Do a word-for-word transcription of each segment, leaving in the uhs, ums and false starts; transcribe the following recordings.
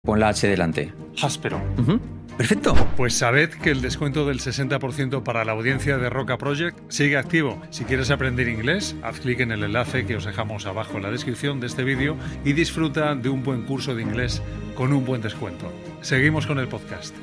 Pon la H delante. Áspero. Uh-huh. Perfecto. Pues sabed que el descuento del sesenta por ciento para la audiencia de Roca Project sigue activo. Si quieres aprender inglés, haz clic en el enlace que os dejamos abajo en la descripción de este vídeo y disfruta de un buen curso de inglés con un buen descuento. Seguimos con el podcast.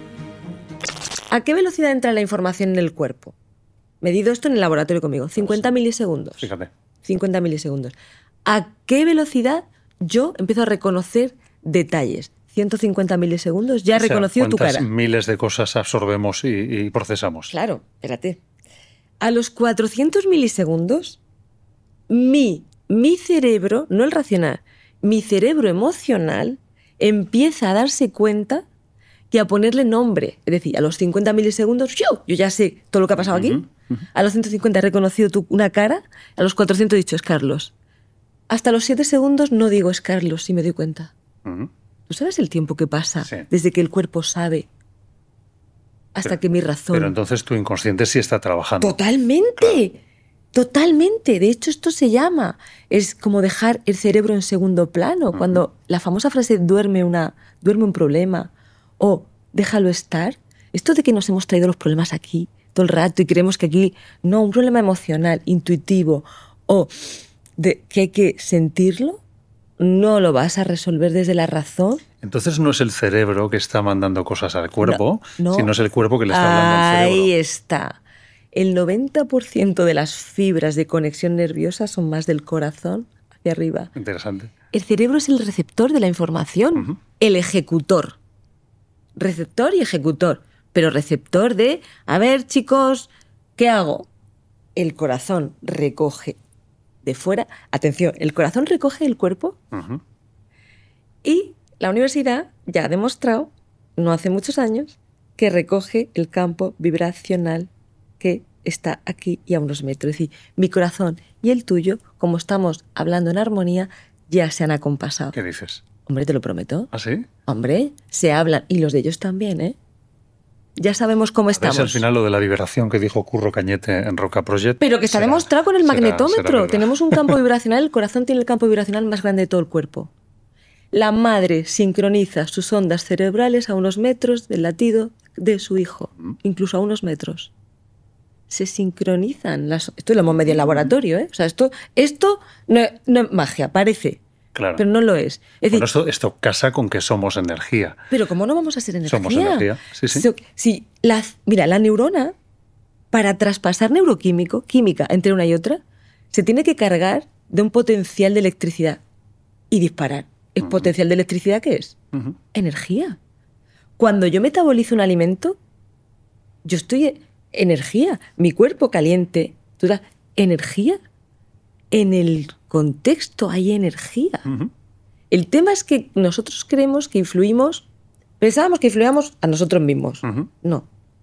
¿A qué velocidad entra la información en el cuerpo? Medido esto en el laboratorio conmigo. cincuenta milisegundos. Fíjate. cincuenta milisegundos. ¿A qué velocidad yo empiezo a reconocer detalles? ciento cincuenta milisegundos, ya he reconocido o sea, tu cara. ¿cuántas miles de cosas absorbemos y, y procesamos? Claro, espérate. A los cuatrocientos milisegundos, mi, mi cerebro, no el racional, mi cerebro emocional empieza a darse cuenta que a ponerle nombre. Es decir, a los cincuenta milisegundos, ¡fiu! Yo ya sé todo lo que ha pasado aquí. Uh-huh, uh-huh. A los ciento cincuenta he reconocido tu, una cara. A los cuatrocientos he dicho, es Carlos. Hasta los siete segundos no digo es Carlos y me doy cuenta. Uh-huh. ¿Tú sabes el tiempo que pasa sí. desde que el cuerpo sabe hasta pero, que mi razón... Pero entonces tu inconsciente sí está trabajando. ¡Totalmente! Claro. Totalmente. De hecho, esto se llama... Es como dejar el cerebro en segundo plano. Uh-huh. Cuando la famosa frase duerme, una, duerme un problema o déjalo estar. Esto de que nos hemos traído los problemas aquí todo el rato y creemos que aquí... No, un problema emocional, intuitivo o de que hay que sentirlo. No lo vas a resolver desde la razón. Entonces no es el cerebro que está mandando cosas al cuerpo, no, no. sino es el cuerpo que le está hablando al cerebro. Ahí está. El noventa por ciento de las fibras de conexión nerviosa son más del corazón hacia arriba. Interesante. El cerebro es el receptor de la información, uh-huh. el ejecutor. Receptor y ejecutor. Pero receptor de, a ver, chicos, ¿qué hago? El corazón recoge de fuera. Atención, el corazón recoge el cuerpo uh-huh. y la universidad ya ha demostrado, no hace muchos años, que recoge el campo vibracional que está aquí y a unos metros. Es decir, mi corazón y el tuyo, como estamos hablando en armonía, ya se han acompasado. ¿Qué dices? Hombre, te lo prometo. ¿Ah, sí? Hombre, se hablan, y los de ellos también, ¿eh? Ya sabemos cómo estamos. Es al final lo de la vibración que dijo Curro Cañete en Roca Project. Pero que está será, demostrado con el será, magnetómetro. será Tenemos un campo vibracional, el corazón tiene el campo vibracional más grande de todo el cuerpo. La madre sincroniza sus ondas cerebrales a unos metros del latido de su hijo, mm. incluso a unos metros. Se sincronizan. Las... Esto lo hemos medido en laboratorio, ¿eh? O sea, esto, esto no, no es magia, parece. Claro. Pero no lo es. es bueno, decir, esto, esto casa con que somos energía. Pero ¿cómo no vamos a ser energía? Somos energía, sí, sí. So, si la, mira, la neurona, para traspasar neuroquímico, química entre una y otra, se tiene que cargar de un potencial de electricidad y disparar. ¿El uh-huh. potencial de electricidad qué es? Uh-huh. Energía. Cuando yo metabolizo un alimento, yo estoy energía. Mi cuerpo caliente, ¿tú das energía? En el contexto hay energía. Uh-huh. El tema es que nosotros creemos que influimos, pensábamos que influíamos a nosotros mismos. Uh-huh. No.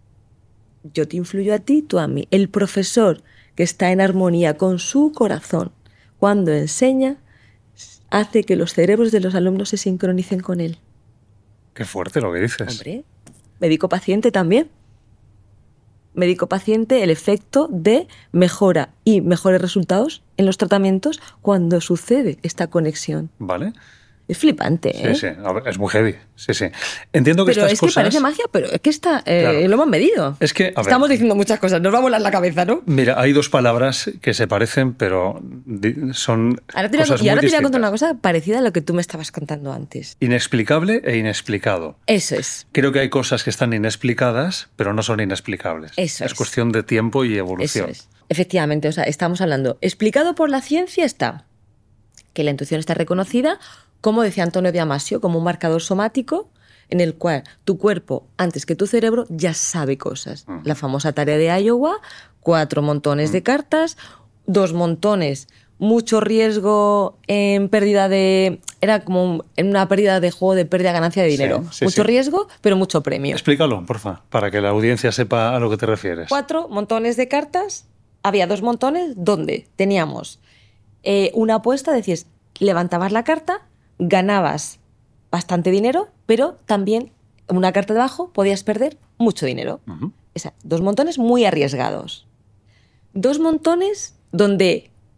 Yo te influyo a ti, tú a mí. El profesor que está en armonía con su corazón, cuando enseña, hace que los cerebros de los alumnos se sincronicen con él. Qué fuerte lo que dices. Hombre, médico-paciente también. Médico-paciente, el efecto de mejora y mejores resultados en los tratamientos cuando sucede esta conexión. Vale. Es flipante, ¿eh? Sí, sí. A ver, es muy heavy. Sí, sí. Entiendo que pero estas es cosas... que parece magia, pero es que está, eh, claro. lo hemos medido. Es que, a Estamos ver, diciendo muchas cosas, nos va a volar la cabeza, ¿no? Mira, hay dos palabras que se parecen, pero son ahora te cosas voy, y ahora muy te voy a contar distintas. una cosa parecida a lo que tú me estabas contando antes. Inexplicable e inexplicado. Eso es. Creo que hay cosas que están inexplicadas, pero no son inexplicables. Eso es. Es cuestión de tiempo y evolución. Eso es. Efectivamente, o sea, estamos hablando. Explicado por la ciencia está que la intuición está reconocida, como decía Antonio de Amasio, como un marcador somático en el cual tu cuerpo, antes que tu cerebro, ya sabe cosas. Uh-huh. La famosa tarea de Iowa, cuatro montones uh-huh. de cartas, dos montones, mucho riesgo en pérdida de... Era como en una pérdida de juego de pérdida-ganancia de dinero. Sí, sí, mucho sí. riesgo, pero mucho premio. Explícalo, porfa, para que la audiencia sepa a lo que te refieres. Cuatro montones de cartas, había dos montones donde teníamos eh, una apuesta, decías, levantabas la carta, ganabas bastante dinero, pero también en una carta debajo podías perder mucho dinero. Uh-huh. O sea, dos montones muy arriesgados. Dos montones donde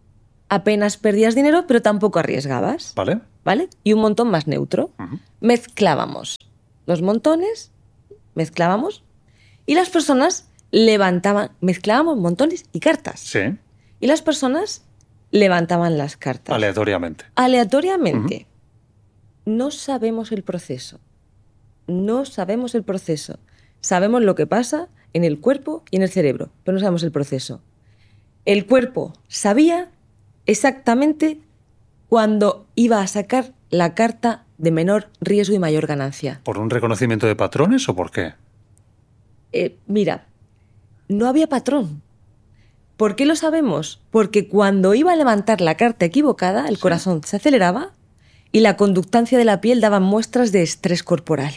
apenas perdías dinero, pero tampoco arriesgabas. ¿Vale? ¿Vale? Y un montón más neutro. Uh-huh. Mezclábamos los montones, mezclábamos, y las personas levantaban, mezclábamos montones y cartas. Sí. Y las personas levantaban las cartas. Aleatoriamente. Aleatoriamente. Uh-huh. No sabemos el proceso. No sabemos el proceso. Sabemos lo que pasa en el cuerpo y en el cerebro, pero no sabemos el proceso. El cuerpo sabía exactamente cuándo iba a sacar la carta de menor riesgo y mayor ganancia. ¿Por un reconocimiento de patrones o por qué? Eh, mira, no había patrón. ¿Por qué lo sabemos? Porque cuando iba a levantar la carta equivocada, el sí. corazón se aceleraba y la conductancia de la piel daba muestras de estrés corporal.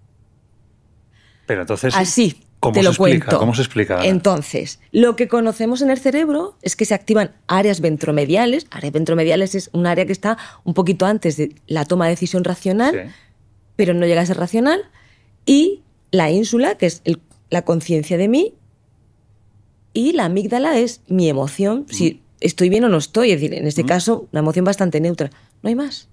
Pero entonces... Así, ¿cómo te se lo explica? cuento. ¿Cómo se explica? Ana? Entonces, lo que conocemos en el cerebro es que se activan áreas ventromediales. Áreas ventromediales es un área que está un poquito antes de la toma de decisión racional, sí. pero no llega a ser racional. Y la ínsula, que es el, la conciencia de mí. Y la amígdala es mi emoción, mm. si estoy bien o no estoy. Es decir, en este mm. caso, una emoción bastante neutra. No hay más.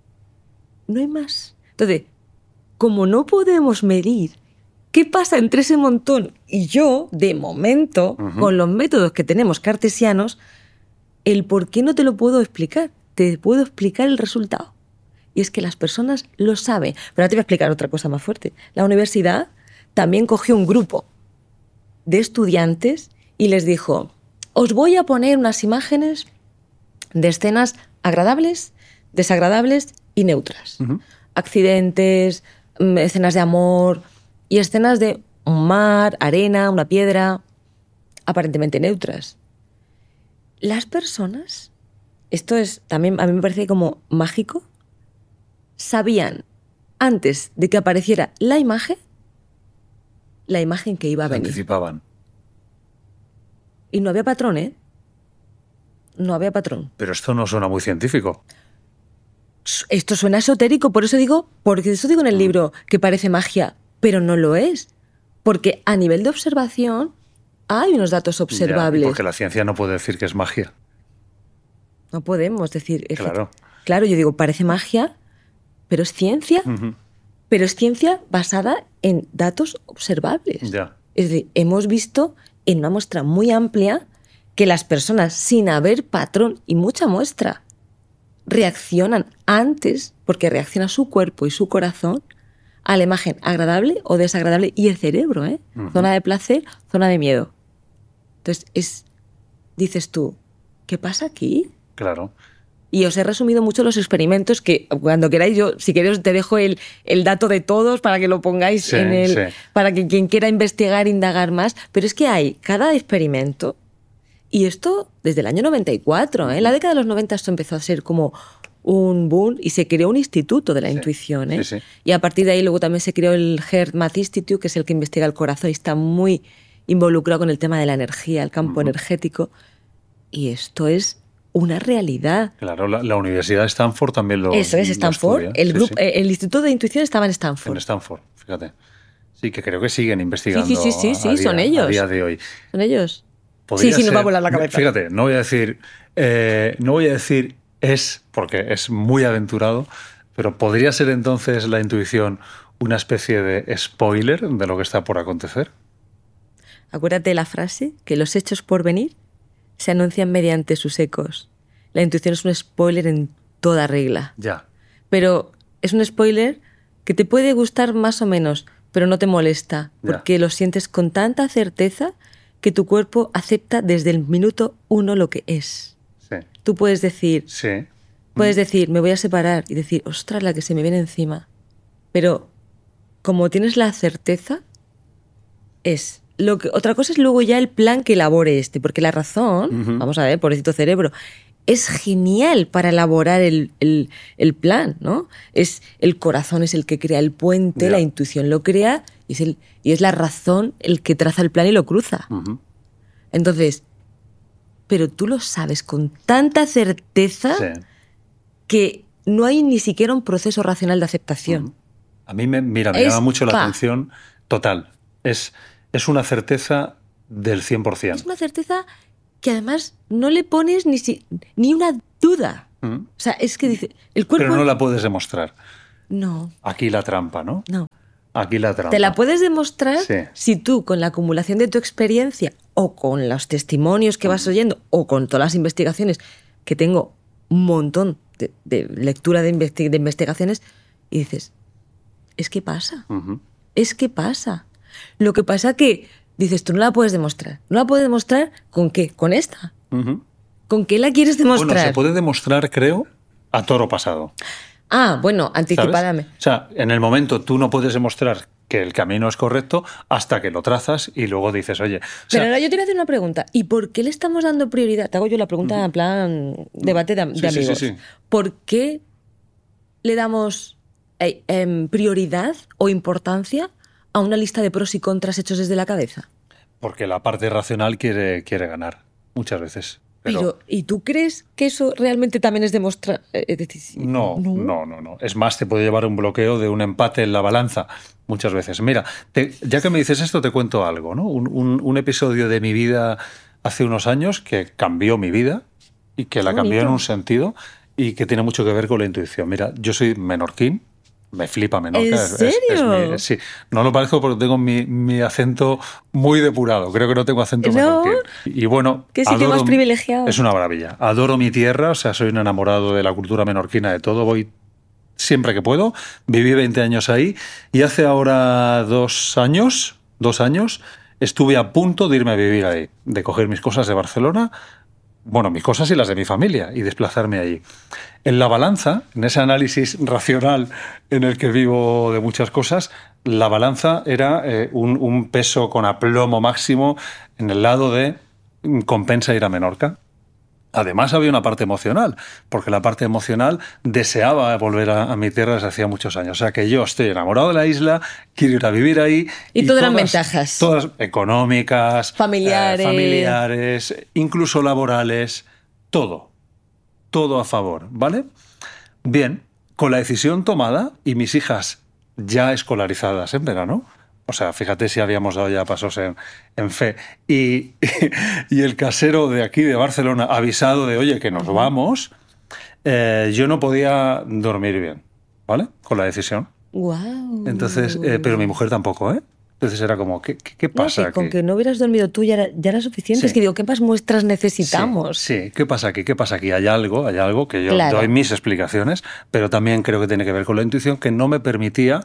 No hay más. Entonces, como no podemos medir qué pasa entre ese montón y yo, de momento, uh-huh. con los métodos que tenemos cartesianos, el por qué no te lo puedo explicar. Te puedo explicar el resultado. Y es que las personas lo saben. Pero ahora te voy a explicar otra cosa más fuerte. La universidad también cogió un grupo de estudiantes y les dijo, os voy a poner unas imágenes de escenas agradables, desagradables y neutras. Uh-huh. Accidentes, escenas de amor y escenas de un mar, arena, una piedra, aparentemente neutras. Las personas, esto es también a mí me parece como mágico, sabían antes de que apareciera la imagen, la imagen que iba a venir. Anticipaban. Y no había patrón, ¿eh? No había patrón. Pero esto no suena muy científico. Esto suena esotérico, por eso digo, porque eso digo en el mm. libro, que parece magia, pero no lo es. Porque a nivel de observación hay unos datos observables. Ya, porque la ciencia no puede decir que es magia. No podemos decir... Claro. Claro, yo digo, parece magia, pero es ciencia. Uh-huh. Pero es ciencia basada en datos observables. Ya. Es decir, hemos visto en una muestra muy amplia que las personas, sin haber patrón y mucha muestra, reaccionan antes, porque reacciona su cuerpo y su corazón, a la imagen agradable o desagradable y el cerebro, ¿eh? Uh-huh. Zona de placer, zona de miedo. Entonces, es, dices tú, ¿qué pasa aquí? Claro. Y os he resumido mucho los experimentos que cuando queráis, yo si queréis te dejo el, el dato de todos para que lo pongáis sí, en el... Sí. Para que quien quiera investigar, indagar más. Pero es que hay cada experimento, y esto desde el año noventa y cuatro, ¿eh? En la década de los noventa esto empezó a ser como un boom y se creó un instituto de la sí, intuición, ¿eh? Sí, sí. Y a partir de ahí luego también se creó el HeartMath Institute, que es el que investiga el corazón y está muy involucrado con el tema de la energía, el campo uh-huh. energético. Y esto es una realidad. Claro, la, la Universidad de Stanford también lo Eso es, Stanford. Lo el, sí, grupo, sí. el Instituto de Intuición estaba en Stanford. En Stanford, fíjate. Sí, que creo que siguen investigando. Sí, sí, sí, sí, sí a día, son ellos. A día de hoy. Son ellos. Podría sí, sí, ser, nos va a volar la cabeza. Fíjate, no voy a decir, eh, no voy a decir es, porque es muy aventurado, pero podría ser entonces la intuición una especie de spoiler de lo que está por acontecer. Acuérdate de la frase, que los hechos por venir se anuncian mediante sus ecos. La intuición es un spoiler en toda regla. Ya. Pero es un spoiler que te puede gustar más o menos, pero no te molesta, porque ya. Lo sientes con tanta certeza que tu cuerpo acepta desde el minuto uno lo que es. Sí. Tú puedes decir, sí. puedes decir, me voy a separar, y decir, ostras, la que se me viene encima. Pero como tienes la certeza, es... Lo que, otra cosa es luego ya el plan que elabore este, porque la razón, uh-huh. vamos a ver, pobrecito cerebro, es genial para elaborar el, el, el plan, ¿no? Es, el corazón es el que crea el puente, yeah. la intuición lo crea, y es, el, y es la razón el que traza el plan y lo cruza. Uh-huh. Entonces, pero tú lo sabes con tanta certeza sí. que no hay ni siquiera un proceso racional de aceptación. Uh-huh. A mí me, mira, me es, llama mucho la pa. atención, total, es... Es una certeza del cien por ciento. Es una certeza que además no le pones ni, si, ni una duda. Mm. O sea, es que dice, el cuerpo... Pero no la puedes demostrar. No, Aquí la trampa, ¿no? no. Aquí la trampa. Te la puedes demostrar Sí. si tú, con la acumulación de tu experiencia o con los testimonios que vas oyendo o con todas las investigaciones, que tengo un montón de, de lectura de, investi- de investigaciones, y dices, es que pasa, Ujú. es que pasa. Lo que pasa que dices, tú no la puedes demostrar. ¿No la puedes demostrar con qué? Con esta. Ujú. ¿Con qué la quieres demostrar? Bueno, se puede demostrar, creo, a toro pasado. Ah, bueno, ¿Sabes? anticipadame. O sea, en el momento tú no puedes demostrar que el camino es correcto hasta que lo trazas y luego dices, oye... o sea, Pero ahora yo te voy a hacer una pregunta. ¿Y por qué le estamos dando prioridad? Te hago yo la pregunta en plan debate de, de Sí, sí, sí, amigos. sí. ¿Por qué le damos eh, em, prioridad o importancia a una lista de pros y contras hechos desde la cabeza? porque la parte racional quiere, quiere ganar, muchas veces. Pero, Pero, ¿y tú crees que eso realmente también es demostrar? eh, Es decir, sí, no, no, no, no. Es más, te puede llevar un bloqueo de un empate en la balanza muchas veces. Mira, te- ya que me dices esto, te cuento algo, ¿no? Un, un- un episodio de mi vida hace unos años que cambió mi vida y que la Qué cambió en bonito. un sentido y que tiene mucho que ver con la intuición. Mira, yo soy menorquín. Me flipa Menorca. ¿En es- es- es serio? mi- sí, no lo parezco porque tengo mi, mi acento muy depurado. Creo que no tengo acento No. menorquín. Y bueno, Qué sitio adoro- más privilegiado. Es una maravilla. Adoro mi tierra, o sea, soy un enamorado de la cultura menorquina, de todo. Voy siempre que puedo. Viví veinte años ahí y hace ahora dos años, dos años, estuve a punto de irme a vivir ahí, de coger mis cosas de Barcelona, bueno, mis cosas y las de mi familia, y desplazarme allí. En la balanza, en ese análisis racional en el que vivo de muchas cosas, la balanza era eh, un, un peso con aplomo máximo en el lado de mm, compensa ir a Menorca. Además había una parte emocional, porque la parte emocional deseaba volver a, a mi tierra desde hacía muchos años. O sea que yo estoy enamorado de la isla, quiero ir a vivir ahí. Y todas eran ventajas. Todas económicas, Familiares. eh, familiares, incluso laborales, todo. Todo a favor, ¿vale? Bien, con la decisión tomada y mis hijas ya escolarizadas en verano, o sea, fíjate si habíamos dado ya pasos en, en fe, y, y el casero de aquí, de Barcelona, avisado de, oye, que nos vamos, eh, yo no podía dormir bien, ¿vale? Con la decisión. Wow. Entonces, eh, pero mi mujer tampoco, ¿eh? Entonces era como, ¿qué, qué, qué No, pasa que con aquí? que no hubieras dormido tú ya era, ya era suficiente. Sí. Es que digo, ¿qué más muestras necesitamos? Sí, sí, ¿qué pasa aquí? ¿Qué pasa aquí? Hay algo, hay algo que yo Claro. doy mis explicaciones, pero también creo que tiene que ver con la intuición que no me permitía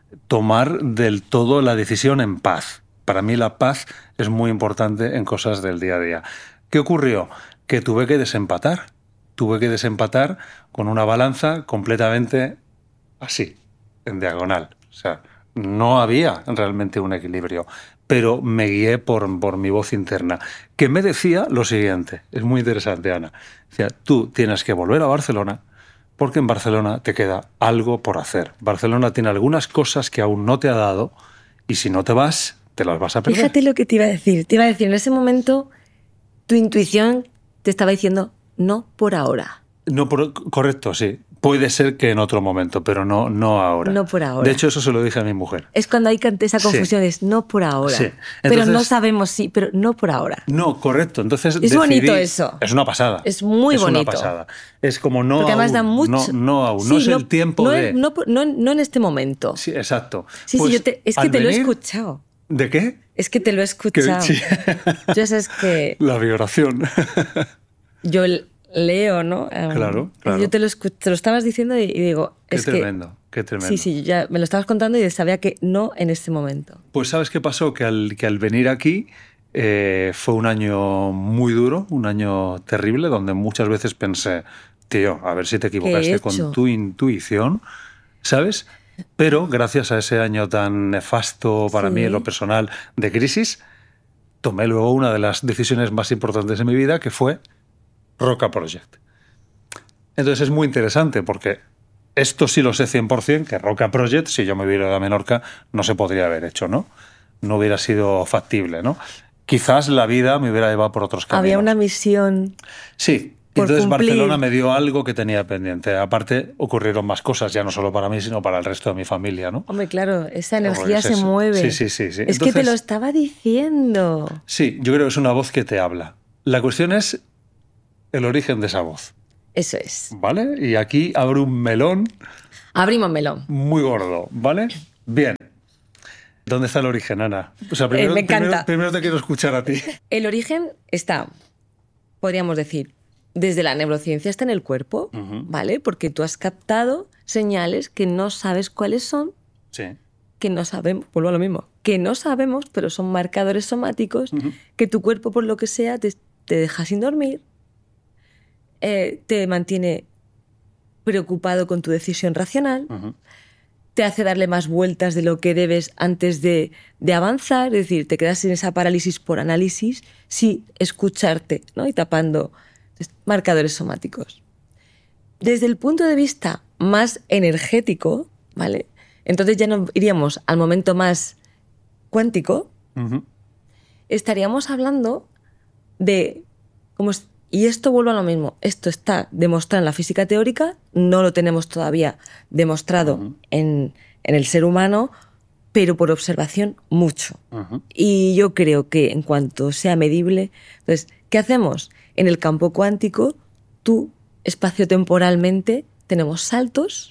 tomar del todo la decisión en paz. Para mí la paz es muy importante en cosas del día a día. ¿Qué ocurrió? Que tuve que desempatar. Tuve que desempatar con una balanza completamente así, en diagonal. O sea, no había realmente un equilibrio, pero me guié por, por mi voz interna, que me decía lo siguiente. Es muy interesante, Ana. Decía, tú tienes que volver a Barcelona porque en Barcelona te queda algo por hacer. Barcelona tiene algunas cosas que aún no te ha dado y si no te vas, te las vas a perder. Fíjate lo que te iba a decir. Te iba a decir, en ese momento, tu intuición te estaba diciendo, no por ahora. No, por- correcto, sí. Puede ser que en otro momento, pero no, no ahora. No por ahora. De hecho, eso se lo dije a mi mujer. Es cuando hay can- esa Sí. confusión, es no por ahora. Sí. Pero Entonces- no sabemos si, pero no por ahora. No, correcto. Entonces Es decidí- bonito eso. Es una pasada. Es muy es bonito. una pasada. Es como no Porque además aún, da mucho... No, no aún. Sí, no es el tiempo no, de... No, no, no en este momento. Sí, exacto. Sí, Pues, sí, yo te- es que al te lo he venir- escuchado. ¿De qué? Es que te lo he Que- escuchado. sí. Ya sabes que La vibración. yo l- leo, ¿no? Um, Claro, claro. Yo te lo, escu- te lo estabas diciendo y, y digo... Qué es tremendo, que, qué tremendo. Sí, sí, ya me lo estabas contando y sabía que no en este momento. Pues ¿sabes qué pasó? Que al, que al venir aquí eh, fue un año muy duro, un año terrible, donde muchas veces pensé, tío, a ver si te equivocaste hecho? con tu intuición, ¿sabes? Pero gracias a ese año tan nefasto para Sí. mí en lo personal de crisis, tomé luego una de las decisiones más importantes de mi vida, que fue Roca Project. Entonces es muy interesante porque esto sí lo sé cien por cien, que Roca Project, si yo me hubiera ido a Menorca, no se podría haber hecho, ¿no? No hubiera sido factible, ¿no? Quizás la vida me hubiera llevado por otros caminos. Había una misión... Sí, por entonces cumplir. Barcelona me dio algo que tenía pendiente. Aparte, ocurrieron más cosas, ya no solo para mí, sino para el resto de mi familia, ¿no? Hombre, claro, esa Porque energía es se eso. mueve. Sí, sí, sí, sí. Es que te Entonces- lo estaba diciendo. Sí, yo creo que es una voz que te habla. La cuestión es el origen de esa voz, Eso es. ¿vale? Y aquí abre un melón Abrimos melón. muy gordo, ¿vale? Bien. ¿Dónde está el origen, Ana? O sea, primero, Eh, me encanta. primero, primero te quiero escuchar a ti. El origen está, podríamos decir, desde la neurociencia está en el cuerpo, Ujú. ¿vale? Porque tú has captado señales que no sabes cuáles son, Sí. que no sabemos, vuelvo a lo mismo, que no sabemos, pero son marcadores somáticos Ujú. que tu cuerpo, por lo que sea, te, te deja sin dormir, eh, te mantiene preocupado con tu decisión racional, Ujú. te hace darle más vueltas de lo que debes antes de, de avanzar, es decir, te quedas en esa parálisis por análisis sin escucharte, ¿no? Y tapando marcadores somáticos. Desde el punto de vista más energético, ¿vale? Entonces ya nos iríamos al momento más cuántico, Ujú. estaríamos hablando de cómo es- y esto vuelve a lo mismo, esto está demostrado en la física teórica, no lo tenemos todavía demostrado Ujú. en, en el ser humano, pero por observación mucho. Ujú. Y yo creo que en cuanto sea medible, entonces, ¿qué hacemos? En el campo cuántico, tú, espacio-temporalmente, tenemos saltos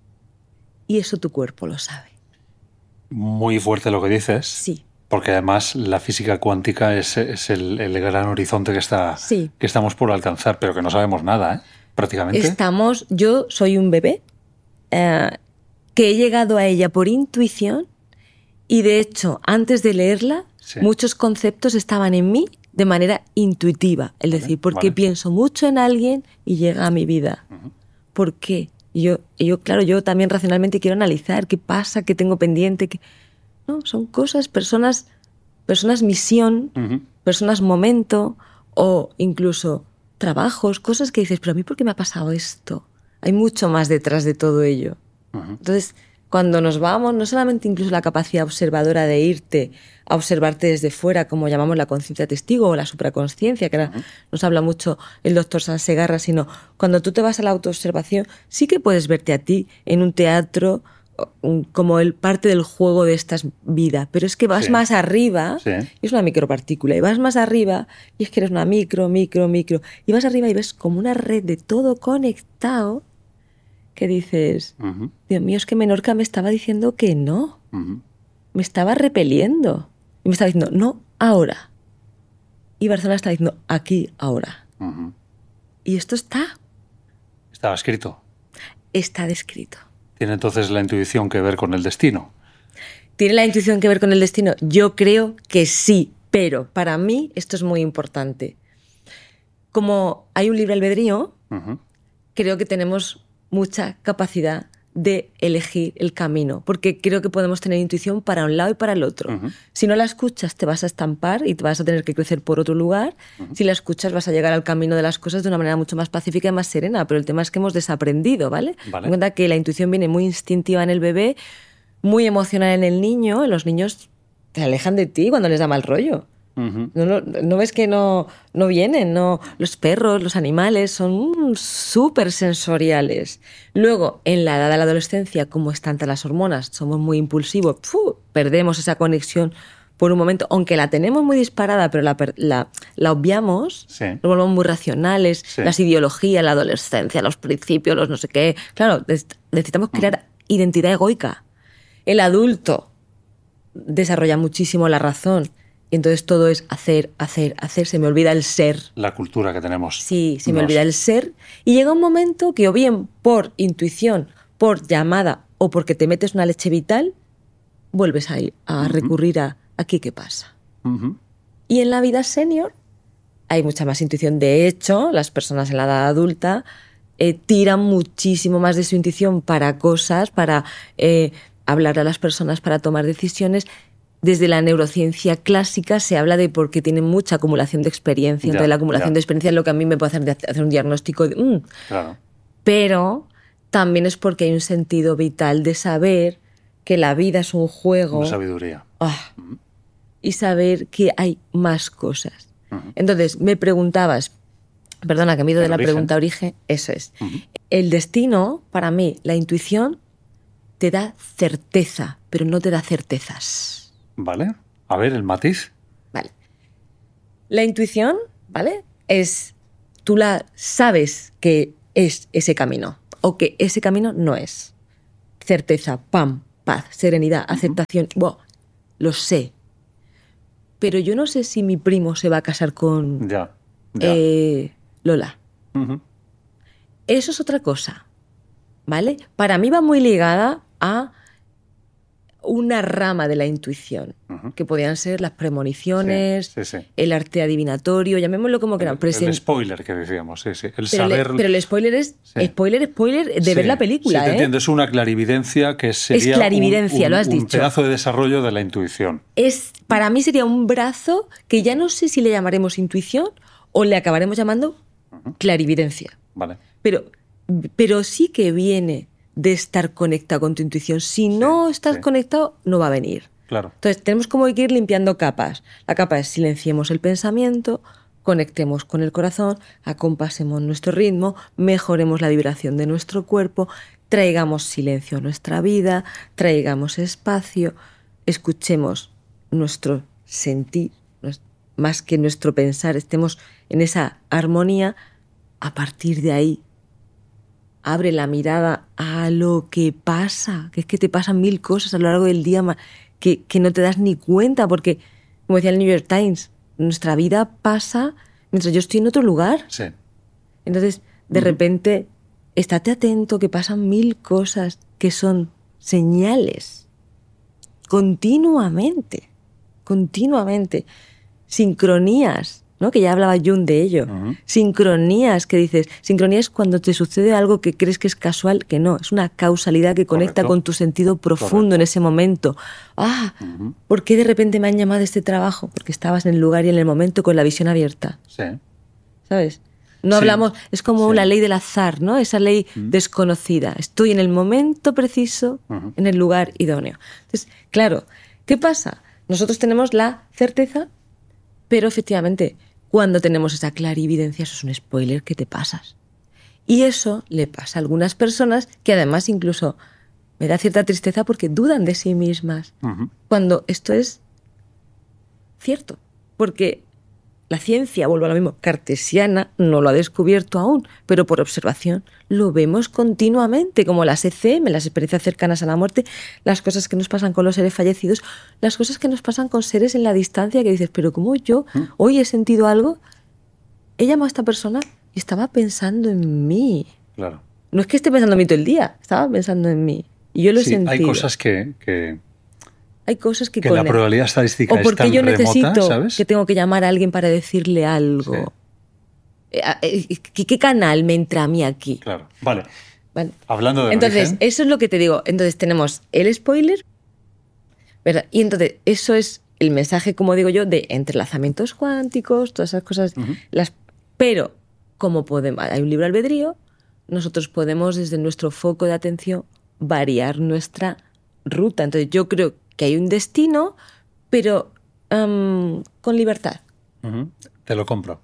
y eso tu cuerpo lo sabe. Muy fuerte lo que dices. Sí. Porque además la física cuántica es, es el, el gran horizonte que, está, Sí. que estamos por alcanzar, pero que no sabemos nada, ¿eh? Prácticamente. Estamos, yo soy un bebé eh, que he llegado a ella por intuición y de hecho antes de leerla Sí. muchos conceptos estaban en mí de manera intuitiva, es Vale, decir, porque vale. pienso mucho en alguien y llega a mi vida. Ujú. ¿Por qué? Y yo, y yo, claro, yo también racionalmente quiero analizar qué pasa, qué tengo pendiente, qué... No, son cosas, personas, personas misión, Ujú. personas momento o incluso trabajos, cosas que dices, pero a mí ¿por qué me ha pasado esto? Hay mucho más detrás de todo ello. Ujú. Entonces, cuando nos vamos, no solamente incluso la capacidad observadora de irte a observarte desde fuera, como llamamos la conciencia testigo o la supraconsciencia, que ahora Ujú. nos habla mucho el doctor Sansegarra, sino cuando tú te vas a la autoobservación, sí que puedes verte a ti en un teatro un- como el parte del juego de esta vida, pero es que vas Sí. más arriba, Sí. y es una micropartícula, y vas más arriba, y es que eres una micro, micro, micro, y vas arriba y ves como una red de todo conectado, que dices, Ujú. Dios mío, es que Menorca me estaba diciendo que no, Ujú. me estaba repeliendo, y me estaba diciendo, no, ahora. Y Barcelona está diciendo, aquí, ahora. Ujú. Y esto está, Estaba escrito. está descrito. ¿Tiene entonces la intuición que ver con el destino? ¿Tiene la intuición que ver con el destino? Yo creo que sí, pero para mí esto es muy importante. Como hay un libre albedrío, Ujú. creo que tenemos mucha capacidad de elegir el camino, porque creo que podemos tener intuición para un lado y para el otro. Ujú. Si no la escuchas, te vas a estampar y te vas a tener que crecer por otro lugar. Si la escuchas, vas a llegar al camino de las cosas de una manera mucho más pacífica y más serena, pero el tema es que hemos desaprendido, ¿vale? Vale. Ten en cuenta que la intuición viene muy instintiva en el bebé, muy emocional en el niño, y los niños te alejan de ti cuando les da mal rollo. Ujú. No, no, no ves que no, no vienen, no. Los perros, los animales son súper sensoriales. Luego, en la edad de la adolescencia, como están todas las hormonas, somos muy impulsivos, ¡fu! Perdemos esa conexión por un momento, aunque la tenemos muy disparada, pero la, per- la, la obviamos, Sí. nos volvemos muy racionales, Sí. las ideologías, la adolescencia, los principios, los no sé qué. Claro, nec- necesitamos crear identidad egoica. El adulto desarrolla muchísimo la razón. Y entonces todo es hacer, hacer, hacer. Se me olvida el ser. La cultura que tenemos. Sí, se me Nos- olvida el ser. Y llega un momento que o bien por intuición, por llamada o porque te metes una leche vital, vuelves a, ir, a recurrir a aquí qué pasa. Ujú. Y en la vida senior hay mucha más intuición. De hecho, las personas en la edad adulta eh, tiran muchísimo más de su intuición para cosas, para eh, hablar a las personas, para tomar decisiones. Desde la neurociencia clásica se habla de porque tienen mucha acumulación de experiencia. Ya, Entonces, la acumulación ya. de experiencia es lo que a mí me puede hacer, de hacer un diagnóstico de... "Mm". Claro. Pero también es porque hay un sentido vital de saber que la vida es un juego. Una sabiduría. Ah, y saber que hay más cosas. Ujú. Entonces, me preguntabas, perdona que me he ido de El la origen. pregunta origen, eso es. Ujú. El destino, para mí, la intuición te da certeza, pero no te da certezas. ¿Vale? A ver, el matiz. Vale. La intuición, ¿vale? es, tú la sabes que es ese camino o que ese camino no es. Certeza, pam, paz, serenidad, aceptación. Uh-huh. Wow, lo sé. Pero yo no sé si mi primo se va a casar con ya, ya. Eh, Lola. Uh-huh. Eso es otra cosa, ¿vale? Para mí va muy ligada a una rama de la intuición, uh-huh. que podían ser las premoniciones, sí, sí, sí. el arte adivinatorio, llamémoslo como quieran. El, el spoiler que decíamos, sí, sí. El pero, saber... le, pero el spoiler es sí. spoiler, spoiler de sí, ver la película. Sí, te ¿eh? entiendo, es una clarividencia que sería es clarividencia, un, un, lo has un dicho. pedazo de desarrollo de la intuición. Es, para mí sería un brazo que ya no sé si le llamaremos intuición o le acabaremos llamando uh-huh. clarividencia. Vale. Pero, pero sí que viene de estar conectado con tu intuición. Si no sí, estás sí. conectado, no va a venir. Claro. Entonces, tenemos como que ir limpiando capas. La capa es silenciemos el pensamiento, conectemos con el corazón, acompasemos nuestro ritmo, mejoremos la vibración de nuestro cuerpo, traigamos silencio a nuestra vida, traigamos espacio, escuchemos nuestro sentir, más que nuestro pensar, estemos en esa armonía. A partir de ahí, abre la mirada a lo que pasa, que es que te pasan mil cosas a lo largo del día que, que no te das ni cuenta, porque, como decía el New York Times, nuestra vida pasa mientras yo estoy en otro lugar. Sí. Entonces, de uh-huh. repente, estate atento que pasan mil cosas que son señales, continuamente, continuamente, sincronías, ¿no? Que ya hablaba Jung de ello. Uh-huh. Sincronías, que dices, sincronía es cuando te sucede algo que crees que es casual, que no, es una causalidad que conecta Correcto. Con tu sentido profundo Correcto. En ese momento. Ah, uh-huh. ¿por qué de repente me han llamado a este trabajo? Porque estabas en el lugar y en el momento con la visión abierta. Sí. ¿Sabes? No sí. hablamos, es como sí. la ley del azar, ¿no? Esa ley uh-huh. desconocida. Estoy en el momento preciso, uh-huh. en el lugar idóneo. Entonces, claro, ¿qué pasa? Nosotros tenemos la certeza, pero efectivamente, cuando tenemos esa clarividencia, eso es un spoiler que te pasas. Y eso le pasa a algunas personas que además incluso me da cierta tristeza porque dudan de sí mismas. Uh-huh. Cuando esto es cierto. Porque la ciencia, vuelvo a lo mismo, cartesiana, no lo ha descubierto aún, pero por observación lo vemos continuamente, como las E C M, las experiencias cercanas a la muerte, las cosas que nos pasan con los seres fallecidos, las cosas que nos pasan con seres en la distancia, que dices, pero como yo ¿Mm? Hoy he sentido algo, he llamado a esta persona y estaba pensando en mí. Claro. No es que esté pensando en mí todo el día, estaba pensando en mí. Y yo lo sí, he sentido. Hay cosas que... que... Hay cosas que, que con la él. probabilidad estadística o porque es tan yo remota, necesito ¿sabes? que tengo que llamar a alguien para decirle algo. Sí. ¿Qué, ¿Qué canal me entra a mí aquí? Claro, vale. vale. Hablando de Entonces, origen... eso es lo que te digo. Entonces, tenemos el spoiler, ¿verdad? Y entonces, eso es el mensaje, como digo yo, de entrelazamientos cuánticos, todas esas cosas. Uh-huh. Las... Pero, como podemos, hay un libre albedrío, nosotros podemos, desde nuestro foco de atención, variar nuestra ruta. Entonces, yo creo que hay un destino, pero um, con libertad. Uh-huh. Te lo compro.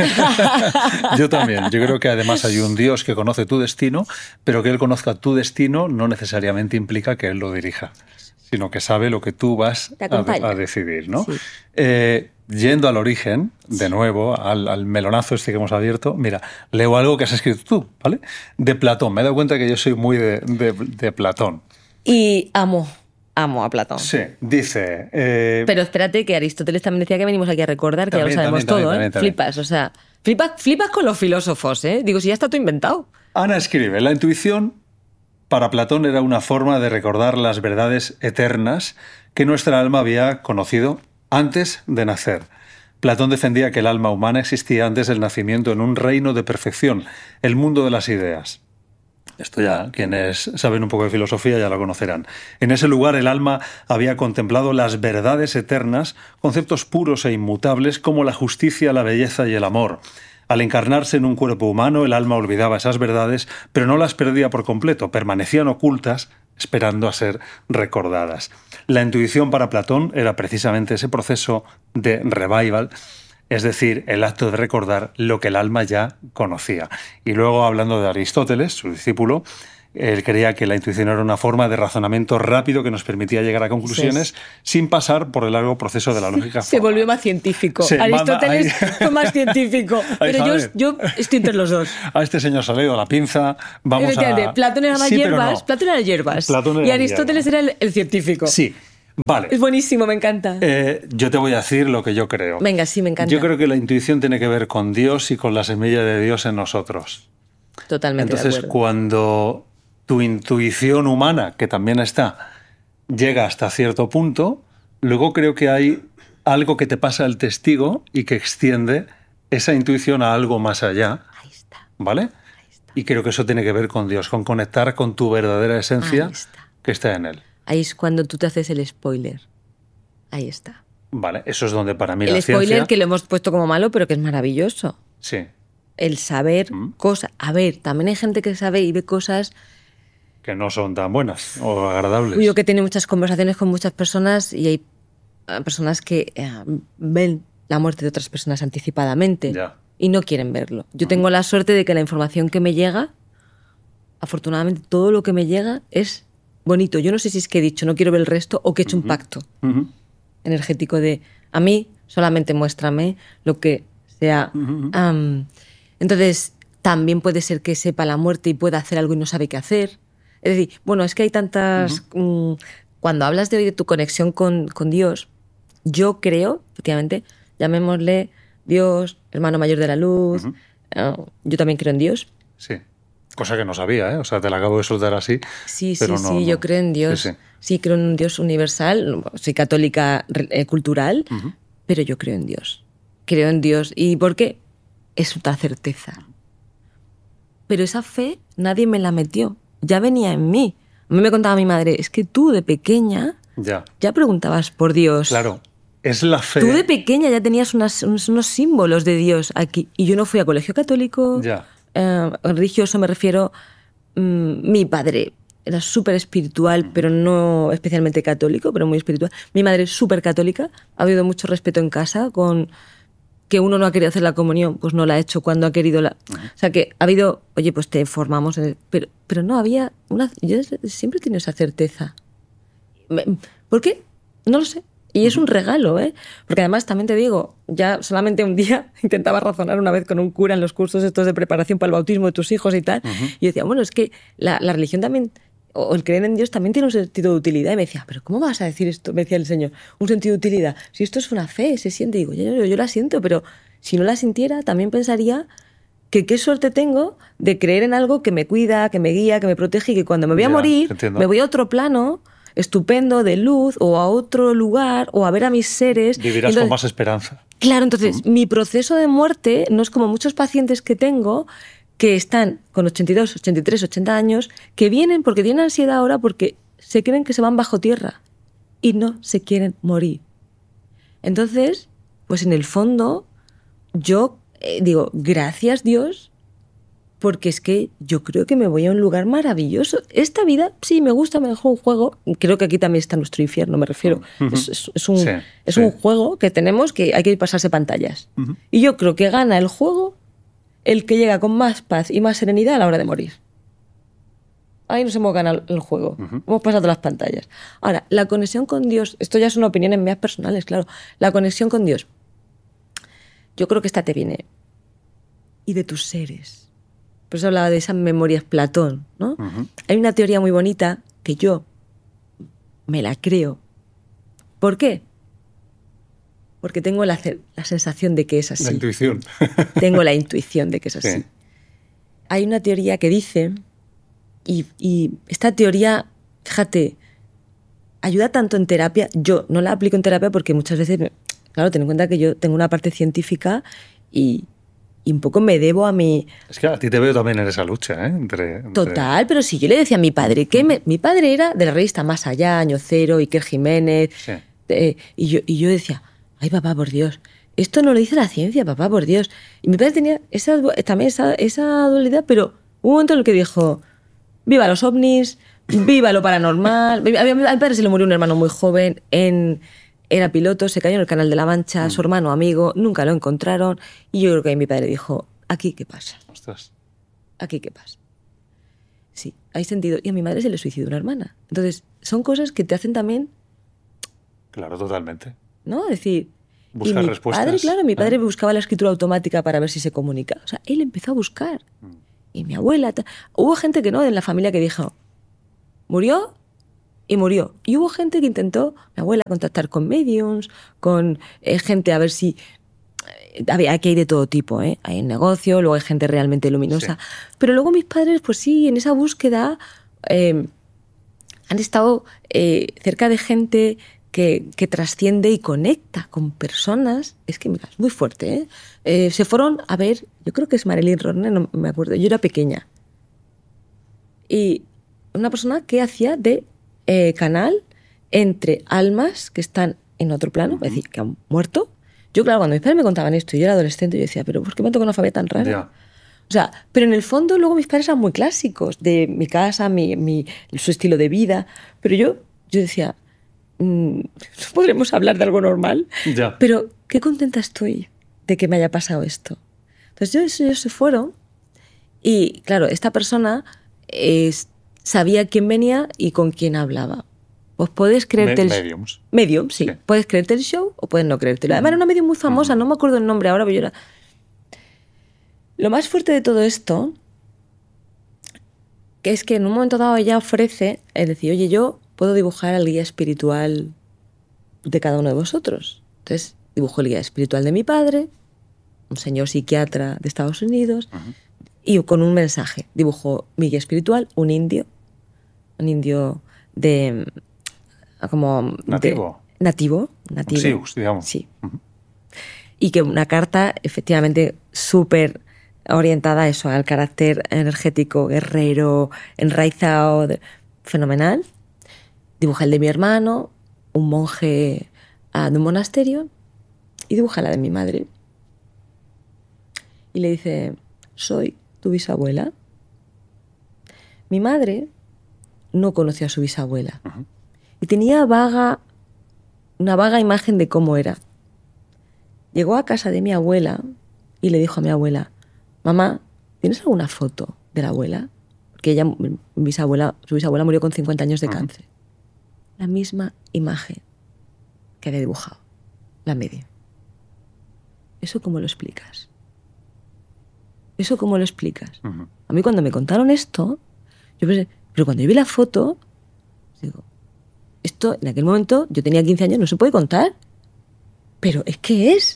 Yo también. Yo creo que además hay un Dios que conoce tu destino, pero que Él conozca tu destino no necesariamente implica que Él lo dirija, sino que sabe lo que tú vas a, a decidir, ¿no? Sí. Eh, yendo al origen, de nuevo, al, al melonazo este que hemos abierto, mira, leo algo que has escrito tú, ¿vale? De Platón. Me he dado cuenta que yo soy muy de, de, de Platón. Y amo. Amo a Platón. Sí, dice... Eh... Pero espérate, que Aristóteles también decía que venimos aquí a recordar, que también, ya lo sabemos también, todo, también, ¿eh? También, también. Flipas, o sea... Flipas, flipas con los filósofos, ¿eh? Digo, si ya está todo inventado. Ana escribe, la intuición para Platón era una forma de recordar las verdades eternas que nuestra alma había conocido antes de nacer. Platón defendía que el alma humana existía antes del nacimiento en un reino de perfección, el mundo de las ideas. Esto ya, quienes saben un poco de filosofía ya lo conocerán. En ese lugar el alma había contemplado las verdades eternas, conceptos puros e inmutables como la justicia, la belleza y el amor. Al encarnarse en un cuerpo humano, el alma olvidaba esas verdades, pero no las perdía por completo, permanecían ocultas, esperando a ser recordadas. La intuición para Platón era precisamente ese proceso de revival, es decir, el acto de recordar lo que el alma ya conocía. Y luego, hablando de Aristóteles, su discípulo, Él creía que la intuición era una forma de razonamiento rápido que nos permitía llegar a conclusiones sí. sin pasar por el largo proceso de la lógica. Se volvió más científico. Sí, Aristóteles ahí... fue más científico. Pero yo, yo estoy entre los dos. A este señor se le ha ido la pinza. Vamos a... Platón era más sí, hierbas. No. Platón era hierbas. Platón era y Aristóteles hierbas. Era el, el científico. Sí. Vale. Es buenísimo, me encanta. Eh, yo te voy a decir lo que yo creo. Venga, sí, me encanta. Yo creo que la intuición tiene que ver con Dios y con la semilla de Dios en nosotros. Totalmente. Entonces, de acuerdo. Cuando tu intuición humana, que también está, llega hasta cierto punto, luego creo que hay algo que te pasa al testigo y que extiende esa intuición a algo más allá. Ahí está. ¿Vale? Ahí está. Y creo que eso tiene que ver con Dios, con conectar con tu verdadera esencia está. Que está en Él. Ahí es cuando tú te haces el spoiler. Ahí está. Vale, eso es donde para mí el la ciencia... El spoiler que lo hemos puesto como malo, pero que es maravilloso. Sí. El saber ¿Mm? Cosas. A ver, también hay gente que sabe y ve cosas... que no son tan buenas o agradables. Yo que he tenido muchas conversaciones con muchas personas y hay personas que eh, ven la muerte de otras personas anticipadamente ya. Y no quieren verlo. Yo uh-huh. tengo la suerte de que la información que me llega, afortunadamente todo lo que me llega es bonito. Yo no sé si es que he dicho no quiero ver el resto o que he hecho uh-huh. un pacto uh-huh. energético de a mí solamente muéstrame lo que sea. Uh-huh. Um, entonces también puede ser que sepa la muerte y pueda hacer algo y no sabe qué hacer. Es decir, bueno, es que hay tantas... Uh-huh. Um, cuando hablas de, de tu conexión con, con Dios, yo creo, efectivamente, llamémosle Dios, hermano mayor de la luz, uh-huh. uh, yo también creo en Dios. Sí, cosa que no sabía, ¿eh? O sea, te la acabo de soltar así. Sí, pero sí, no, sí, no. yo creo en Dios. Sí, sí. sí, creo en un Dios universal, soy católica eh, cultural, uh-huh. pero yo creo en Dios. Creo en Dios. ¿Y por qué? Es otra certeza. Pero esa fe nadie me la metió. Ya venía en mí. A mí me contaba mi madre, es que tú de pequeña ya, ya preguntabas por Dios. Claro, es la fe. Tú de pequeña ya tenías unas, unos, unos símbolos de Dios aquí. Y yo no fui a colegio católico, ya. eh, religioso me refiero. Mmm, mi padre era súper espiritual, pero no especialmente católico, pero muy espiritual. Mi madre es súper católica, ha habido mucho respeto en casa con... que uno no ha querido hacer la comunión, pues no la ha hecho cuando ha querido la... Uh-huh. O sea, que ha habido, oye, pues te formamos, en el... pero, pero no había una... Yo siempre he tenido esa certeza. ¿Por qué? No lo sé. Y es un regalo, ¿eh? Porque además, también te digo, ya solamente un día intentaba razonar una vez con un cura en los cursos estos de preparación para el bautismo de tus hijos y tal, uh-huh. y yo decía, bueno, es que la, la religión también... o el creer en Dios también tiene un sentido de utilidad. Y me decía, ¿pero cómo vas a decir esto? Me decía el Señor, un sentido de utilidad. Si esto es una fe, se siente. Y digo, yo, yo, yo la siento, pero si no la sintiera, también pensaría que qué suerte tengo de creer en algo que me cuida, que me guía, que me protege y que cuando me voy a ya, morir, entiendo. Me voy a otro plano estupendo de luz o a otro lugar o a ver a mis seres. Vivirás entonces, con más esperanza. Claro, entonces uh-huh. mi proceso de muerte no es como muchos pacientes que tengo que están con ochenta y dos, ochenta y tres, ochenta años, que vienen porque tienen ansiedad ahora porque se creen que se van bajo tierra y no se quieren morir. Entonces, pues en el fondo, yo eh, digo, gracias Dios, porque es que yo creo que me voy a un lugar maravilloso. Esta vida, sí, me gusta, me dejo un juego. Creo que aquí también está nuestro infierno, me refiero. Uh-huh. Es, es, es, un, sí, es sí. un juego que tenemos que hay que pasarse pantallas. Uh-huh. Y yo creo que gana el juego el que llega con más paz y más serenidad a la hora de morir. Ahí nos hemos ganado el juego. Uh-huh. Hemos pasado las pantallas. Ahora, la conexión con Dios, esto ya son opiniones mías personales, claro. La conexión con Dios, yo creo que esta te viene. Y de tus seres. Por eso hablaba de esas memorias Platón, ¿no? Uh-huh. Hay una teoría muy bonita que yo me la creo. ¿Por qué? Porque tengo la, la sensación de que es así. La intuición. Tengo la intuición de que es así. Sí. Hay una teoría que dice, y, y esta teoría, fíjate, ayuda tanto en terapia. Yo no la aplico en terapia porque muchas veces, claro, ten en cuenta que yo tengo una parte científica y, y un poco me debo a mi... Es que a ti te veo también en esa lucha, ¿eh? Entre, entre... Total, pero si yo le decía a mi padre, que me, mi padre era de la revista Más Allá, Año Cero, Iker Jiménez, sí. eh, y, yo, y yo decía... Ay, papá, por Dios, esto no lo dice la ciencia, papá, por Dios. Y mi padre tenía esa, también esa, esa dualidad, pero hubo un momento en el que dijo, viva los ovnis, viva lo paranormal. A mi padre se le murió un hermano muy joven, en, era piloto, se cayó en el Canal de la Mancha, mm. su hermano amigo, nunca lo encontraron. Y yo creo que ahí mi padre dijo, ¿aquí qué pasa? Ostras. ¿Aquí qué pasa? Sí, hay sentido. Y a mi madre se le suicidó una hermana. Entonces, son cosas que te hacen también... Claro, totalmente. ¿No? Es decir... Buscar y mi respuestas. Padre, claro, mi padre ¿eh? buscaba la escritura automática para ver si se comunica. O sea, él empezó a buscar. Mm. Y mi abuela... ta- Hubo gente que no, en la familia que dijo, murió y murió. Y hubo gente que intentó, mi abuela, contactar con mediums, con eh, gente a ver si... eh, había- Aquí hay de todo tipo, ¿eh? Hay en negocio, luego hay gente realmente luminosa. Sí. Pero luego mis padres, pues sí, en esa búsqueda eh, han estado eh, cerca de gente que, que trasciende y conecta con personas. Es que, mira, es muy fuerte, ¿eh? Eh, se fueron a ver, yo creo que es Marilyn Ronner, no me acuerdo, yo era pequeña. Y una persona que hacía de eh, canal entre almas que están en otro plano, Ujú. es decir, que han muerto. Yo, claro, cuando mis padres me contaban esto, y yo era adolescente, yo decía, pero ¿por qué me toca una familia tan rara? Ya. O sea, pero en el fondo luego mis padres eran muy clásicos, de mi casa, mi, mi, su estilo de vida. Pero yo, yo decía, mm, ¿no podremos hablar de algo normal? Ya. Pero qué contenta estoy de que me haya pasado esto. Entonces ellos, ellos se fueron y, claro, esta persona es- sabía quién venía y con quién hablaba. Pues puedes creerte Me- el... mediums. Medium, sí. Sí. Puedes creerte el show o puedes no creértelo. Además era una medium muy famosa, no me acuerdo el nombre ahora, pero yo era... Lo más fuerte de todo esto que es que en un momento dado ella ofrece, es decir, oye, yo puedo dibujar al guía espiritual de cada uno de vosotros. Entonces dibujó el guía espiritual de mi padre, un señor psiquiatra de Estados Unidos, Ujú. y con un mensaje. Dibujó mi guía espiritual, un indio, un indio de... como... de- Nativo. nativo, nativo. Sioux, digamos. Sí. Ujú. Y que una carta efectivamente súper orientada a eso, al carácter energético, guerrero, enraizado, de- fenomenal. Dibuja el de mi hermano, un monje ah, de un monasterio, y dibuja la de mi madre. Y le dice, soy tu bisabuela. Mi madre no conoció a su bisabuela. Ujú. Y tenía vaga, una vaga imagen de cómo era. Llegó a casa de mi abuela y le dijo a mi abuela, mamá, ¿tienes alguna foto de la abuela? Porque ella, mi bisabuela, su bisabuela murió con cincuenta años de Ujú. cáncer. La misma imagen que había dibujado, la media. ¿Eso cómo lo explicas? ¿Eso cómo lo explicas? Ujú. A mí cuando me contaron esto, yo pensé, pero cuando yo vi la foto, digo, esto en aquel momento, yo tenía quince años, no se puede contar. Pero es que es.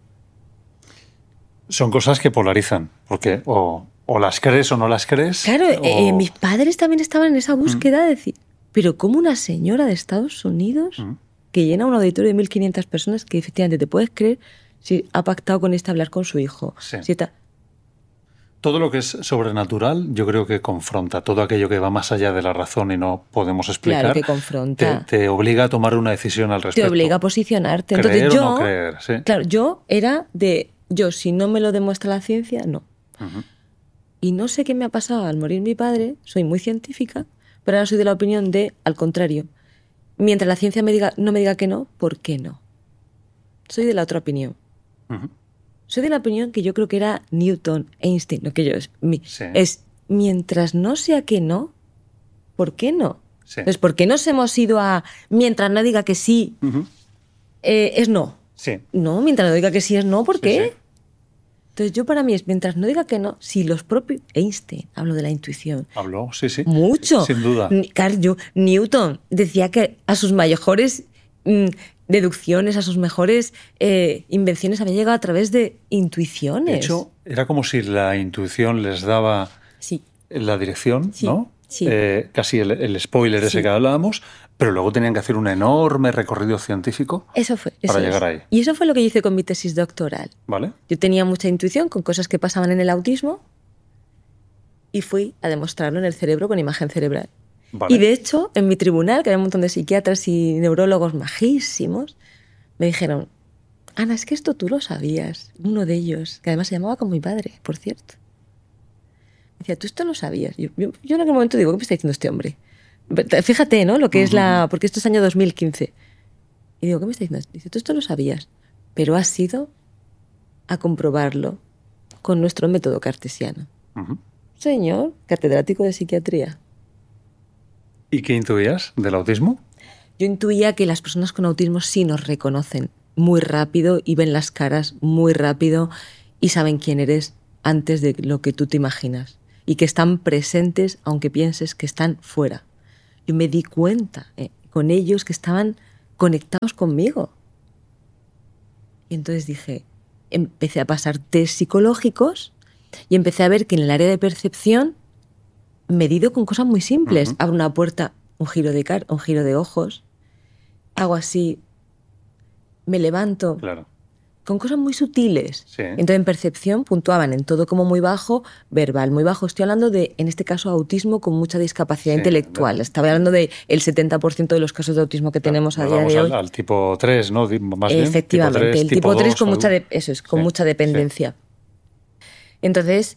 Son cosas que polarizan, porque o, o las crees o no las crees. Claro, o... eh, mis padres también estaban en esa búsqueda de decir, pero como una señora de Estados Unidos Mm. que llena un auditorio de mil quinientas personas que efectivamente te puedes creer si ha pactado con este hablar con su hijo. Sí. Si está... Todo lo que es sobrenatural, yo creo que confronta todo aquello que va más allá de la razón y no podemos explicar. Claro que confronta. Te, te obliga a tomar una decisión al respecto. Te obliga a posicionarte. Creer Entonces o yo, no creer, sí. claro, yo era de, yo si no me lo demuestra la ciencia, no. Ujú. Y no sé qué me ha pasado al morir mi padre, soy muy científica, pero ahora soy de la opinión de, al contrario, mientras la ciencia me diga, no me diga que no, ¿por qué no? Soy de la otra opinión. Ujú. Soy de la opinión que yo creo que era Newton, Einstein, no que yo, es, mi- Sí. es mientras no sea que no, ¿por qué no? Sí. Entonces, ¿por qué nos hemos ido a, mientras no diga que sí, Ujú. eh, es no? Sí. No, mientras no diga que sí es no, ¿por Sí, qué? sí. Entonces yo para mí es, mientras no diga que no, si los propios, Einstein, hablo de la intuición, Habló, sí, sí. mucho. Sin duda. Ni- Carl Jung- Newton decía que a sus mejores mm, deducciones, a sus mejores eh, invenciones había llegado a través de intuiciones. De hecho, era como si la intuición les daba sí, la dirección, Sí, ¿no? sí. Eh, casi el, el spoiler ese Sí. que hablábamos, pero luego tenían que hacer un enorme recorrido científico, eso fue. eso Para es. llegar ahí. Y eso fue lo que yo hice con mi tesis doctoral. ¿vale? Yo tenía mucha intuición con cosas que pasaban en el autismo y fui a demostrarlo en el cerebro con imagen cerebral. Vale. Y de hecho, en mi tribunal, que había un montón de psiquiatras y neurólogos majísimos, me dijeron, Ana, es que esto tú lo sabías. Uno de ellos, que además se llamaba como mi padre, por cierto. Me decía, tú esto lo sabías. Yo, yo, yo en aquel momento digo, ¿qué me está diciendo este hombre? Fíjate, ¿no? Lo que es la... Porque esto es año dos mil quince. Y digo, ¿qué me está diciendo? Dice, tú esto lo sabías, pero has ido a comprobarlo con nuestro método cartesiano. Ujú. señor catedrático de psiquiatría. ¿Y qué intuías del autismo? Yo intuía que las personas con autismo sí nos reconocen muy rápido y ven las caras muy rápido y saben quién eres antes de lo que tú te imaginas. Y que están presentes aunque pienses que están fuera. Yo me di cuenta eh, con ellos que estaban conectados conmigo. Y entonces dije, empecé a pasar test psicológicos y empecé a ver que en el área de percepción, medido con cosas muy simples, uh-huh. abro una puerta, un giro de cara, un giro de ojos, hago así, me levanto, claro. con cosas muy sutiles. Sí. Entonces en percepción puntuaban en todo como muy bajo, verbal muy bajo. Estoy hablando de, en este caso, autismo con mucha discapacidad sí, intelectual. Verdad. Estaba hablando del setenta por ciento de los casos de autismo que claro, tenemos a día de hoy. Al, al tipo tres, ¿no? Más bien, efectivamente, tipo tres, el tipo tres con, dos, mucha de, eso es, con sí, mucha dependencia. Sí. Entonces,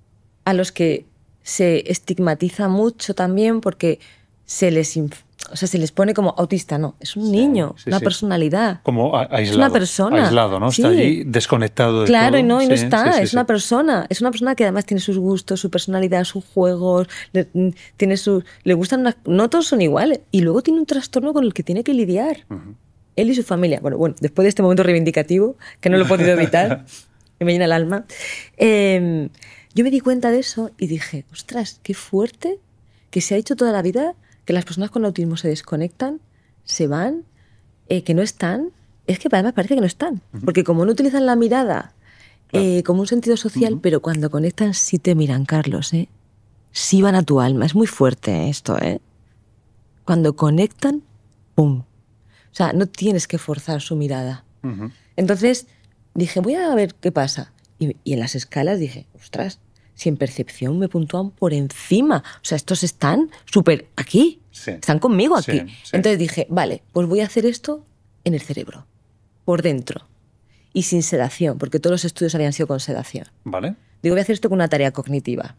a los que se estigmatiza mucho también porque se les, inf- o sea, se les pone como autista, no, es un sí, niño, sí, una sí. personalidad. Como aislado. Es una persona. Aislado, ¿no? Sí. Está allí desconectado de claro, todo. y no, y no sí, está, sí, sí, es sí. una persona. Es una persona que además tiene sus gustos, su personalidad, sus juegos, le, tiene sus, le gustan unas, no todos son iguales. Y luego tiene un trastorno con el que tiene que lidiar. Uh-huh. Él y su familia. Bueno, bueno, después de este momento reivindicativo, que no lo he podido evitar, que me llena el alma, eh, yo me di cuenta de eso y dije, ostras, qué fuerte que se ha hecho toda la vida que las personas con autismo se desconectan, se van, eh, que no están. Es que además parece que no están. Uh-huh. Porque como no utilizan la mirada claro. eh, como un sentido social, uh-huh. pero cuando conectan sí te miran, Carlos, ¿eh? Sí van a tu alma. Es muy fuerte esto, ¿eh? Cuando conectan, ¡pum! O sea, no tienes que forzar su mirada. Uh-huh. Entonces dije, voy a ver qué pasa. Y, y en las escalas dije, ostras, si en percepción me puntúan por encima. O sea, estos están súper aquí. Sí. Están conmigo aquí. Sí, sí. Entonces dije, vale, pues voy a hacer esto en el cerebro, por dentro. Y sin sedación, porque todos los estudios habían sido con sedación. Vale. Digo, voy a hacer esto con una tarea cognitiva.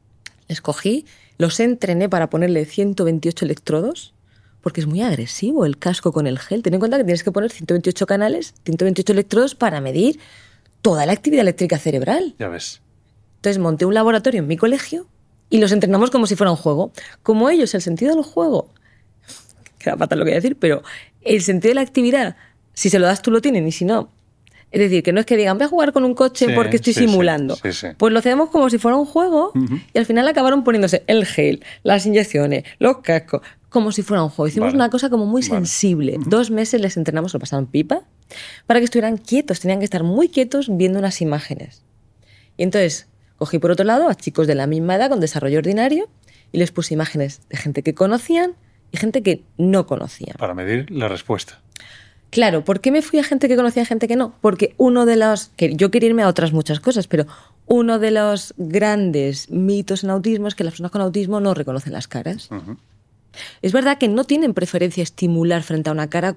Escogí, los entrené para ponerle ciento veintiocho electrodos, porque es muy agresivo el casco con el gel. Ten en cuenta que tienes que poner ciento veintiocho canales, ciento veintiocho electrodos para medir toda la actividad eléctrica cerebral. Ya ves. Entonces monté un laboratorio en mi colegio y los entrenamos como si fuera un juego. Como ellos, el sentido del juego, que era fatal lo que voy a decir, pero el sentido de la actividad, si se lo das tú lo tienen y si no. Es decir, que no es que digan, voy a jugar con un coche sí, porque estoy sí, simulando. Sí, sí, sí. Pues lo hacemos como si fuera un juego uh-huh. y al final acabaron poniéndose el gel, las inyecciones, los cascos, como si fuera un juego. Hicimos vale. una cosa como muy vale. sensible. Uh-huh. Dos meses les entrenamos, lo pasaban pipa, para que estuvieran quietos. Tenían que estar muy quietos viendo unas imágenes. Y entonces cogí por otro lado a chicos de la misma edad con desarrollo ordinario y les puse imágenes de gente que conocían y gente que no conocían. Para medir la respuesta. Claro, ¿por qué me fui a gente que conocía y a gente que no? Porque uno de los... que yo quería irme a otras muchas cosas, pero uno de los grandes mitos en autismo es que las personas con autismo no reconocen las caras. Uh-huh. Es verdad que no tienen preferencia estimular frente a una cara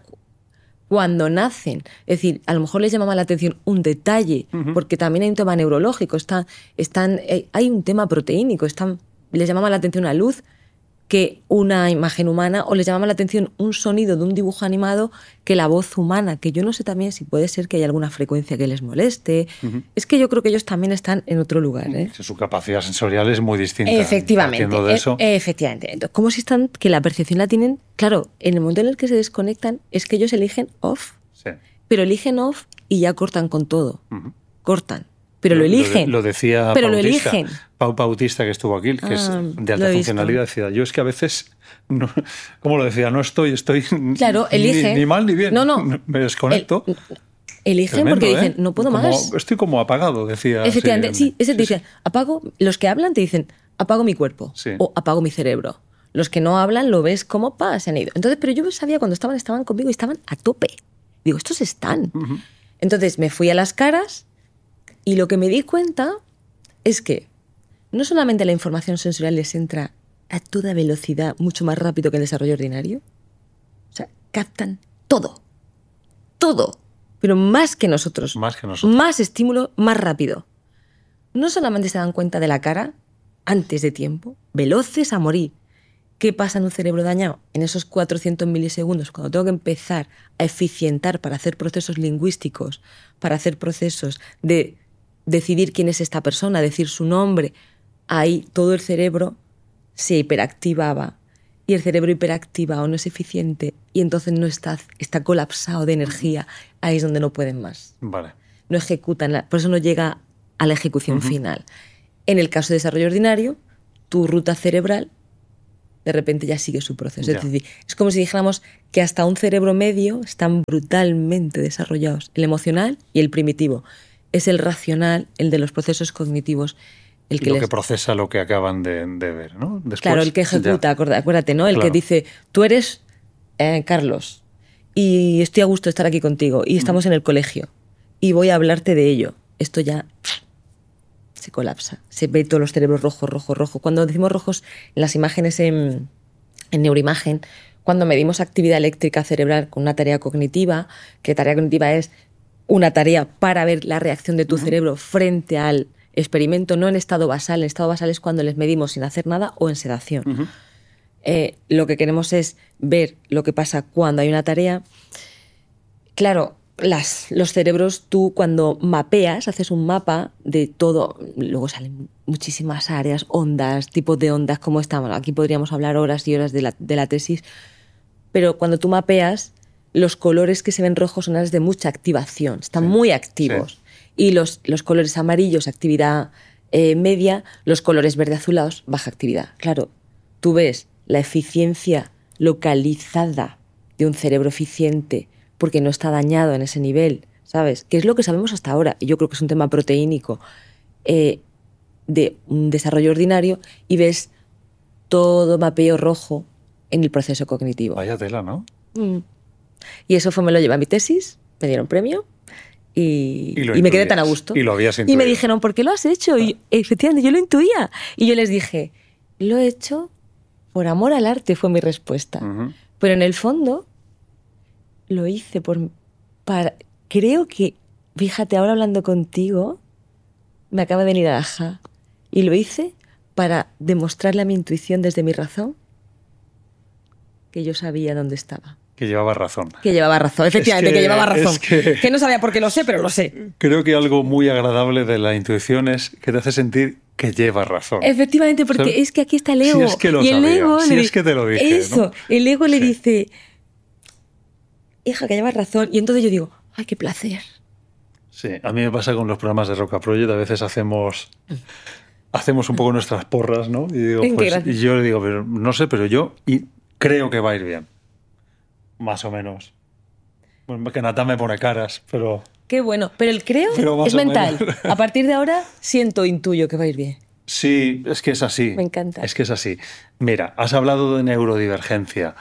cuando nacen. Es decir, a lo mejor les llamaba la atención un detalle, uh-huh. porque también hay un tema neurológico, están, están, hay un tema proteínico, están, les llamaba la atención una luz que una imagen humana, o les llamaba la atención un sonido de un dibujo animado que la voz humana, que yo no sé también si puede ser que haya alguna frecuencia que les moleste. Uh-huh. Es que yo creo que ellos también están en otro lugar, ¿eh? Su capacidad sensorial es muy distinta. Efectivamente. De eso. E- efectivamente. Entonces, ¿cómo si están, que la percepción la tienen? Claro, en el momento en el que se desconectan es que ellos eligen off. Sí. Pero eligen off y ya cortan con todo. Uh-huh. Cortan. Pero lo, lo eligen. Lo, de, lo decía pero Pautista, lo eligen. Pau Bautista, que estuvo aquí, que ah, es de alta funcionalidad, decía, yo es que a veces, no, ¿cómo lo decía? No estoy, estoy claro, elige. Ni, ni mal ni bien. No, no. Me desconecto. El, eligen Tremendo, porque ¿eh? dicen, no puedo como, más. Estoy como apagado, decía. Efectivamente, sí, sí ese te sí, dice, sí. apago, los que hablan te dicen, apago mi cuerpo sí. o apago mi cerebro. Los que no hablan lo ves como, pa, se han ido. Entonces, pero yo sabía cuando estaban, estaban conmigo y estaban a tope. Digo, estos están. Uh-huh. Entonces me fui a las caras y lo que me di cuenta es que no solamente la información sensorial les entra a toda velocidad, mucho más rápido que el desarrollo ordinario. O sea, captan todo. Todo. Pero más que nosotros. Más que nosotros. Más estímulo, más rápido. No solamente se dan cuenta de la cara antes de tiempo, veloces a morir. ¿Qué pasa en un cerebro dañado? En esos cuatrocientos milisegundos, cuando tengo que empezar a eficientar para hacer procesos lingüísticos, para hacer procesos de decidir quién es esta persona, decir su nombre, ahí todo el cerebro se hiperactivaba y el cerebro hiperactivado no es eficiente y entonces no está, está colapsado de energía. Ahí es donde no pueden más. Vale. No ejecutan, la, por eso no llega a la ejecución Uh-huh. final. En el caso de desarrollo ordinario, tu ruta cerebral de repente ya sigue su proceso. Ya. Es decir, es como si dijéramos que hasta un cerebro medio están brutalmente desarrollados. El emocional y el primitivo. Es el racional, el de los procesos cognitivos, el que lo les... que procesa lo que acaban de, de ver, ¿no? Después, Claro, el que ejecuta, ya. acorda- acuérdate, ¿no? El Claro. que dice, tú eres eh, Carlos y estoy a gusto de estar aquí contigo y estamos en el colegio y voy a hablarte de ello. Esto ya se colapsa. Se ve todos los cerebros rojos, rojos, rojos. Cuando decimos rojos, en las imágenes en, en neuroimagen, cuando medimos actividad eléctrica cerebral con una tarea cognitiva, que tarea cognitiva es una tarea para ver la reacción de tu uh-huh. cerebro frente al experimento, no en estado basal. En estado basal es cuando les medimos sin hacer nada o en sedación. Uh-huh. Eh, lo que queremos es ver lo que pasa cuando hay una tarea. Claro, las, los cerebros, tú cuando mapeas, haces un mapa de todo, luego salen muchísimas áreas, ondas, tipos de ondas, como estamos. Aquí podríamos hablar horas y horas de la, de la tesis, pero cuando tú mapeas, los colores que se ven rojos son áreas de mucha activación, están sí, muy activos. Sí. Y los, los colores amarillos, actividad eh, media, los colores verde-azulados, baja actividad. Claro, tú ves la eficiencia localizada de un cerebro eficiente porque no está dañado en ese nivel, ¿sabes? Que es lo que sabemos hasta ahora. Y yo creo que es un tema proteínico eh, de un desarrollo ordinario y ves todo mapeo rojo en el proceso cognitivo. Vaya tela, ¿no? Mm. Y eso fue, me lo llevé a mi tesis, me dieron premio y, y, y me quedé tan a gusto. Y lo habías intuido. Y me dijeron, ¿por qué lo has hecho? Y efectivamente, yo lo intuía. Y yo les dije, lo he hecho por amor al arte, fue mi respuesta. Uh-huh. Pero en el fondo lo hice por... Para, creo que, fíjate, ahora hablando contigo, me acaba de venir a ajá. Y lo hice para demostrarle a mi intuición desde mi razón que yo sabía dónde estaba. Que llevaba razón. Que llevaba razón, efectivamente, es que, que llevaba razón. Es que, que no sabía por qué lo sé, pero lo sé. Creo que algo muy agradable de la intuición es que te hace sentir que lleva razón. Efectivamente, porque ¿sabes? Es que aquí está el ego. Si es que lo y el sabía, ego si le, es que te lo dije. Eso, ¿no? el ego sí. le dice, hija, que llevas razón. Y entonces yo digo, ay, qué placer. Sí, a mí me pasa con los programas de Roca Project, a veces hacemos... Hacemos un poco nuestras porras, ¿no? Y, digo, pues, y yo le digo, pero no sé, pero yo y creo que va a ir bien. Más o menos. Bueno, que Natán me pone caras, pero... Qué bueno. Pero el creo pero es mental. Menos. A partir de ahora siento, intuyo que va a ir bien. Sí, es que es así. Me encanta. Es que es así. Mira, has hablado de neurodivergencia.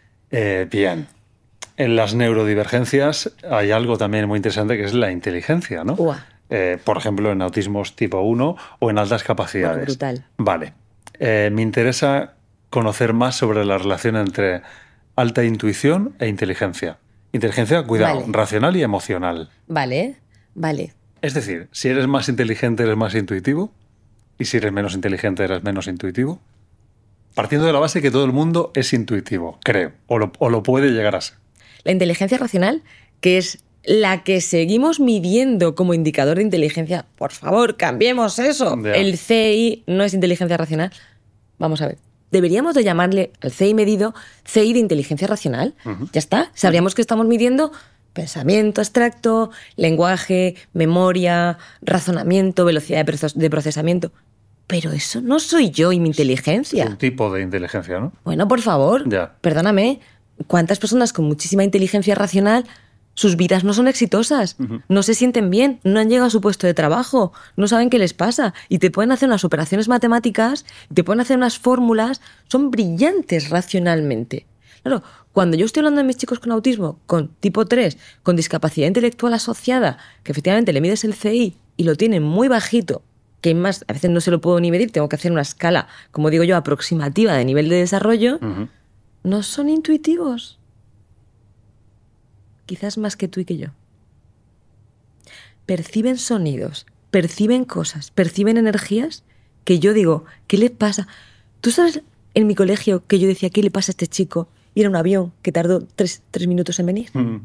Eh, bien. En las neurodivergencias hay algo también muy interesante que es la inteligencia, ¿no? Uah. Eh, por ejemplo, en autismos tipo uno o en altas capacidades. Bueno, brutal. Vale. Eh, me interesa conocer más sobre la relación entre alta intuición e inteligencia. Inteligencia, cuidado, vale. Racional y emocional. Vale, vale. Es decir, si eres más inteligente, eres más intuitivo. Y si eres menos inteligente, eres menos intuitivo. Partiendo de la base que todo el mundo es intuitivo, creo. O lo, o lo puede llegar a ser. La inteligencia racional, que es la que seguimos midiendo como indicador de inteligencia. Por favor, cambiemos eso. Yeah. El C I no es inteligencia racional. Vamos a ver. Deberíamos de llamarle al C I medido C I de inteligencia racional. Uh-huh. Ya está. Sabríamos uh-huh. que estamos midiendo pensamiento abstracto, lenguaje, memoria, razonamiento, velocidad de, proces- de procesamiento. Pero eso no soy yo y mi inteligencia. Es un tipo de inteligencia, ¿no? Bueno, por favor, yeah. perdóname. ¿Cuántas personas con muchísima inteligencia racional, sus vidas no son exitosas? Uh-huh. No se sienten bien, no han llegado a su puesto de trabajo, no saben qué les pasa y te pueden hacer unas operaciones matemáticas, te pueden hacer unas fórmulas, son brillantes racionalmente. Claro, cuando yo estoy hablando de mis chicos con autismo, con tipo tres, con discapacidad intelectual asociada, que efectivamente le mides el C I y lo tienen muy bajito, que más a veces no se lo puedo ni medir, tengo que hacer una escala, como digo yo, aproximativa de nivel de desarrollo, uh-huh. no son intuitivos. Quizás más que tú y que yo. Perciben sonidos, perciben cosas, perciben energías que yo digo, ¿qué le pasa? ¿Tú sabes en mi colegio que yo decía, ¿qué le pasa a este chico? Y era un avión que tardó tres, tres minutos en venir. Mm.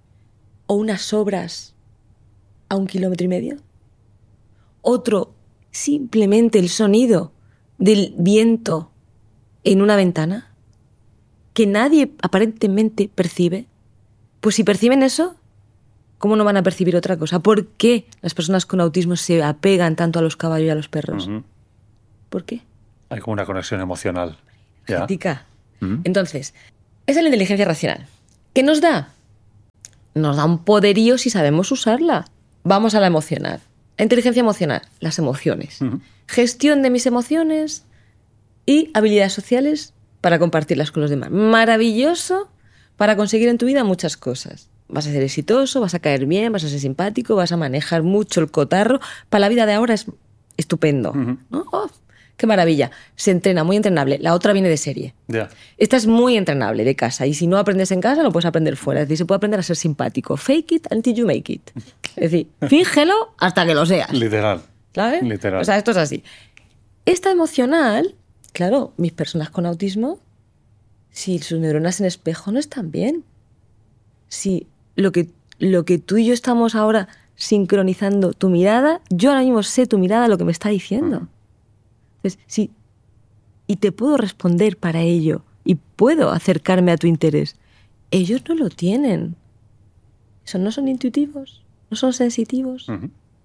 O unas obras a un kilómetro y medio. Otro simplemente el sonido del viento en una ventana que nadie aparentemente percibe, pues si perciben eso, ¿cómo no van a percibir otra cosa? ¿Por qué las personas con autismo se apegan tanto a los caballos y a los perros? Uh-huh. ¿Por qué? Hay como una conexión emocional. Genética. Uh-huh. Entonces, esa es la inteligencia racional. ¿Qué nos da? Nos da un poderío si sabemos usarla. Vamos a la emocional. La inteligencia emocional, las emociones. Uh-huh. Gestión de mis emociones y habilidades sociales para compartirlas con los demás. Maravilloso para conseguir en tu vida muchas cosas. Vas a ser exitoso, vas a caer bien, vas a ser simpático, vas a manejar mucho el cotarro. Para la vida de ahora es estupendo. Uh-huh. ¿No? Oh, ¡qué maravilla! Se entrena, muy entrenable. La otra viene de serie. Yeah. Esta es muy entrenable, de casa. Y si no aprendes en casa, lo puedes aprender fuera. Es decir, se puede aprender a ser simpático. Fake it until you make it. Es decir, fíngelo hasta que lo seas. Literal. ¿Sabes? Literal. O sea, esto es así. Esta emocional, claro, mis personas con autismo, si sus neuronas en espejo no están bien. Si lo que, lo que tú y yo estamos ahora sincronizando, tu mirada, yo ahora mismo sé tu mirada lo que me está diciendo. Uh-huh. Entonces, sí, y te puedo responder para ello y puedo acercarme a tu interés. Ellos no lo tienen. Eso no son intuitivos, no son sensitivos. Uh-huh.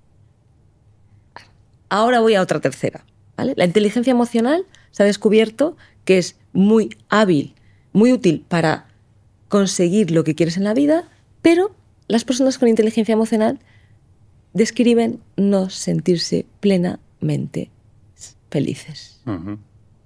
Ahora voy a otra tercera, ¿vale? La inteligencia emocional se ha descubierto que es muy hábil, muy útil para conseguir lo que quieres en la vida, pero las personas con inteligencia emocional describen no sentirse plenamente felices. Uh-huh.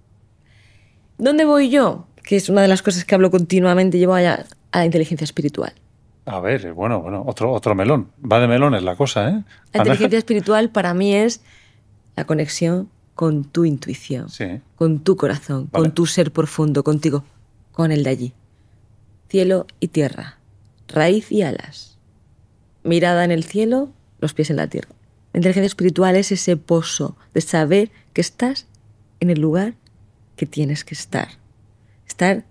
¿Dónde voy yo? Que es una de las cosas que hablo continuamente, llevo allá a la inteligencia espiritual. A ver, bueno, bueno, otro, otro melón. Va de melones la cosa, ¿eh? La inteligencia espiritual para mí es la conexión con tu intuición, sí. con tu corazón, vale. Con tu ser profundo, contigo, con el de allí. Cielo y tierra, raíz y alas, mirada en el cielo, los pies en la tierra. La inteligencia espiritual es ese pozo de saber que estás en el lugar que tienes que estar. Estar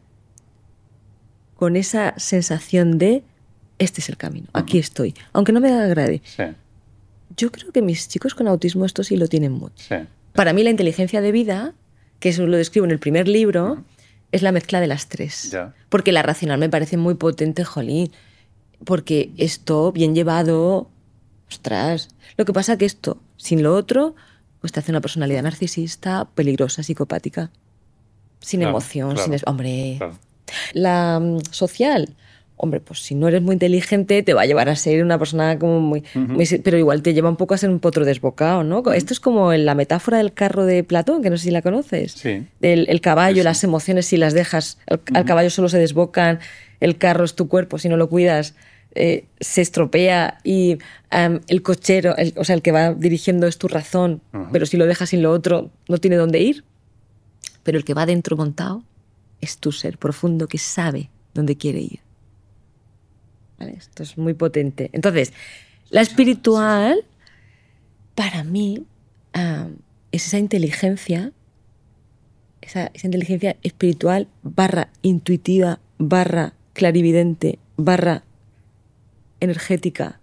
con esa sensación de este es el camino, uh-huh. Aquí estoy, aunque no me agrade. Sí. Yo creo que mis chicos con autismo esto sí lo tienen mucho. Sí. Para mí la inteligencia de vida, que eso lo describo en el primer libro, uh-huh. es la mezcla de las tres. Ya. Porque la racional me parece muy potente, jolín. Porque esto, bien llevado, ostras. Lo que pasa es que esto, sin lo otro, pues te hace una personalidad narcisista, peligrosa, psicopática. Sin claro, emoción, claro, sin... Es... Hombre, claro. La um, social... Hombre, pues si no eres muy inteligente te va a llevar a ser una persona como muy, uh-huh. muy... Pero igual te lleva un poco a ser un potro desbocado, ¿no? Uh-huh. Esto es como en la metáfora del carro de Platón, que no sé si la conoces. Sí. El, el caballo, sí, sí. Las emociones, si las dejas, el, uh-huh. al caballo solo se desbocan, el carro es tu cuerpo, si no lo cuidas, eh, se estropea y um, el cochero, el, o sea, el que va dirigiendo es tu razón, uh-huh. pero si lo dejas sin lo otro, no tiene dónde ir. Pero el que va dentro montado es tu ser profundo que sabe dónde quiere ir. ¿Vale? Esto es muy potente. Entonces, la espiritual, para mí, um, es esa inteligencia, esa, esa inteligencia espiritual barra intuitiva, barra clarividente, barra energética,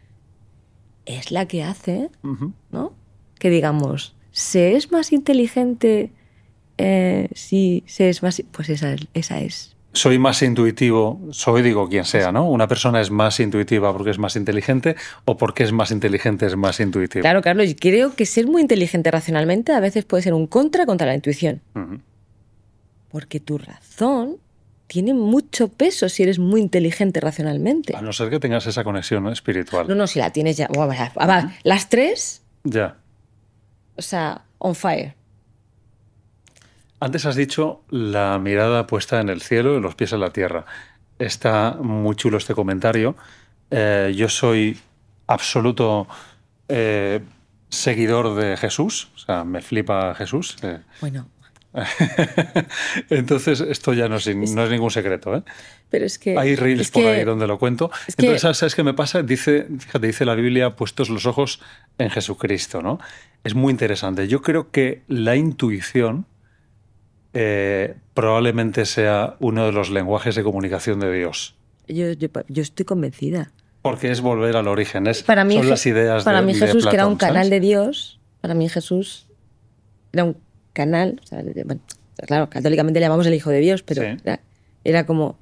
es la que hace, uh-huh. ¿no? Que digamos, ¿se es más inteligente eh, si se es más... Pues esa, esa es. Soy más intuitivo, soy, digo, quien sea, ¿no? Una persona es más intuitiva porque es más inteligente o porque es más inteligente es más intuitivo. Claro, Carlos, yo creo que ser muy inteligente racionalmente a veces puede ser un contra contra la intuición. Uh-huh. Porque tu razón tiene mucho peso si eres muy inteligente racionalmente. A no ser que tengas esa conexión, ¿no?, espiritual. No, no, si la tienes ya... Bueno, uh-huh. Las tres... Ya. O sea, on fire. Antes has dicho la mirada puesta en el cielo y los pies en la tierra. Está muy chulo este comentario. Eh, yo soy absoluto eh, seguidor de Jesús. O sea, me flipa Jesús. Eh. Bueno. Entonces, esto ya no es, es, no es ningún secreto, ¿eh? Pero es que... Hay reels es por que, ahí donde lo cuento. Entonces, que, ¿sabes qué me pasa? Dice, fíjate, dice la Biblia, puestos los ojos en Jesucristo, ¿no? Es muy interesante. Yo creo que la intuición... Eh, probablemente sea uno de los lenguajes de comunicación de Dios. Yo, yo, yo estoy convencida. Porque es volver al origen. Es, para mí, son las ideas para de, mí Jesús, de Platón, que era un canal ¿sabes? de Dios, para mí Jesús era un canal, o sea, bueno, claro, católicamente le llamamos el Hijo de Dios, pero Sí. era, era como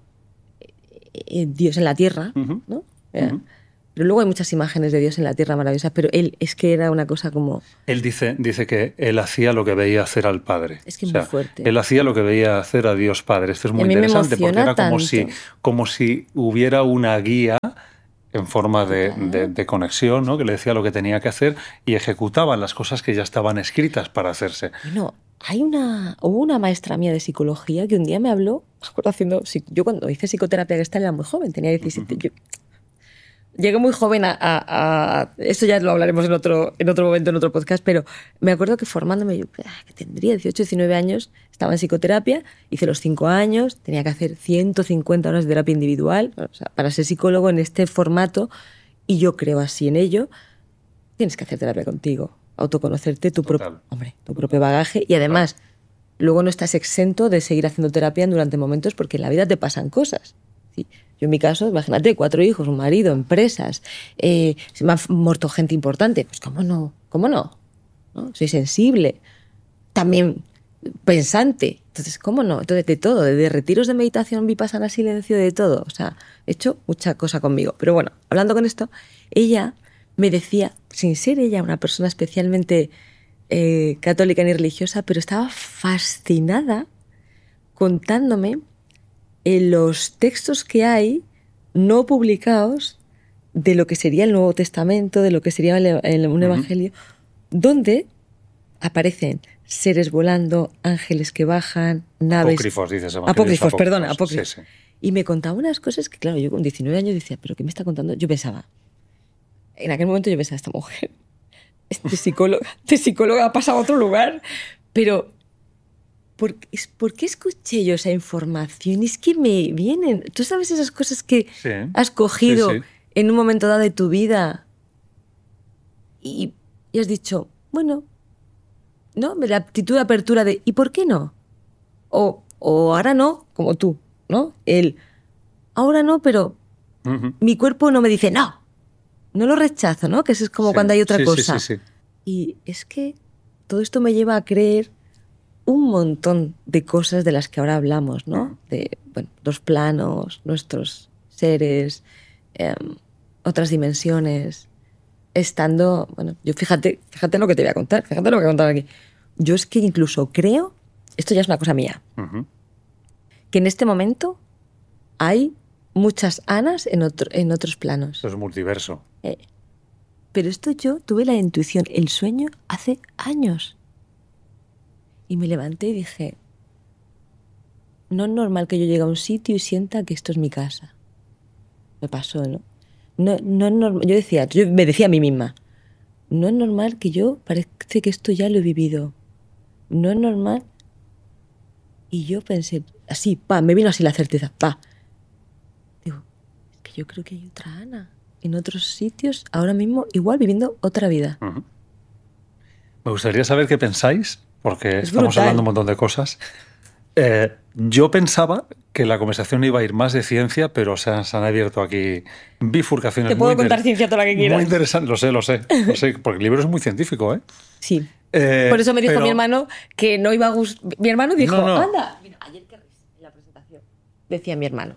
eh, Dios en la tierra, Ujú. ¿no? Era- Ujú. Pero luego hay muchas imágenes de Dios en la tierra maravillosas, pero él es que era una cosa como... Él dice, dice que él hacía lo que veía hacer al Padre. Es que es muy fuerte. Él hacía lo que veía hacer a Dios Padre. Esto es muy a mí me interesante porque emociona era como tanto. si, como si hubiera una guía en forma de, Total. de- de conexión, ¿no? Que le decía lo que tenía que hacer y ejecutaba las cosas que ya estaban escritas para hacerse. Bueno, hay una, hubo una maestra mía de psicología que un día me habló, me acuerdo haciendo, psi- yo cuando hice psicoterapia gestal era muy joven, tenía diecisiete, yo llegué muy joven a, a- a- esto ya lo hablaremos en otro, en otro momento, en otro podcast, pero me acuerdo que formándome, yo ah, que tendría dieciocho, diecinueve años, estaba en psicoterapia, hice los cinco años, tenía que hacer ciento cincuenta horas de terapia individual, o sea, para ser psicólogo en este formato, y yo creo así en ello, tienes que hacer terapia contigo, autoconocerte, tu, Total. pro- hombre, tu propio bagaje, y además, luego no estás exento de seguir haciendo terapia durante momentos porque en la vida te pasan cosas. ¿Sí? Yo en mi caso, imagínate, cuatro hijos, un marido, empresas, eh, se me ha muerto gente importante, pues cómo no, cómo no, ¿no? Soy sensible, también pensante, entonces cómo no, entonces de todo, de retiros de meditación, vipassana, silencio, de todo, o sea, he hecho mucha cosa conmigo, pero bueno, hablando con esto, ella me decía, sin ser ella una persona especialmente eh, católica ni religiosa, pero estaba fascinada contándome en los textos que hay no publicados de lo que sería el Nuevo Testamento, de lo que sería el, el- un Ujú. evangelio, donde aparecen seres volando, ángeles que bajan, naves... Apócrifos, dices. evangelios Apócrifos, perdona, apócrifos. Sí, sí. Y me contaba unas cosas que, claro, yo con diecinueve años decía, ¿pero qué me está contando? Yo pensaba, en aquel momento yo pensaba, esta mujer, de psicóloga, de psicóloga ha pasado a otro lugar, pero... ¿Por, es, ¿Por qué escuché yo esa información? Es que me vienen... ¿Tú sabes esas cosas que Sí. has cogido Sí, sí. en un momento dado de tu vida y, y has dicho, bueno, ¿no? La actitud de apertura de ¿y por qué no? O, o ahora no, como tú, ¿no? El ahora no, pero Ujú. mi cuerpo no me dice no. No lo rechazo, ¿no? Que eso es como Sí. cuando hay otra Sí, sí, cosa. sí, sí. Y es que todo esto me lleva a creer un montón de cosas de las que ahora hablamos, ¿no? De, bueno, los planos, nuestros seres, eh, otras dimensiones, estando, bueno, yo fíjate, fíjate lo que te voy a contar, fíjate lo que voy a contar aquí. Yo es que incluso creo, esto ya es una cosa mía, Ujú. que en este momento hay muchas Anas en, otro, en otros planos. Esto es multiverso. Eh, pero esto yo tuve la intuición, el sueño hace años. Y me levanté y dije, no es normal que yo llegue a un sitio y sienta que esto es mi casa. Me pasó, ¿no? No, no es normal. Yo decía, yo me decía a mí misma, no es normal que yo parece que esto ya lo he vivido. No es normal. Y yo pensé, así, pa, me vino así la certeza, pa. Digo, es que yo creo que hay otra Ana en otros sitios, ahora mismo, igual viviendo otra vida. Ujú. Me gustaría saber qué pensáis, porque Es estamos brutal. hablando un montón de cosas. Eh, yo pensaba que la conversación iba a ir más de ciencia, pero se han, se han abierto aquí bifurcaciones. Te puedo muy inter- contar ciencia toda la que quieras. Muy interesante, lo sé, lo sé, lo sé, porque el libro es muy científico, ¿eh? Sí. Eh, Por eso me dijo pero- mi hermano que no iba a gustar. Mi hermano dijo, No, no. anda. Mira, ayer que risa en la presentación. Decía mi hermano.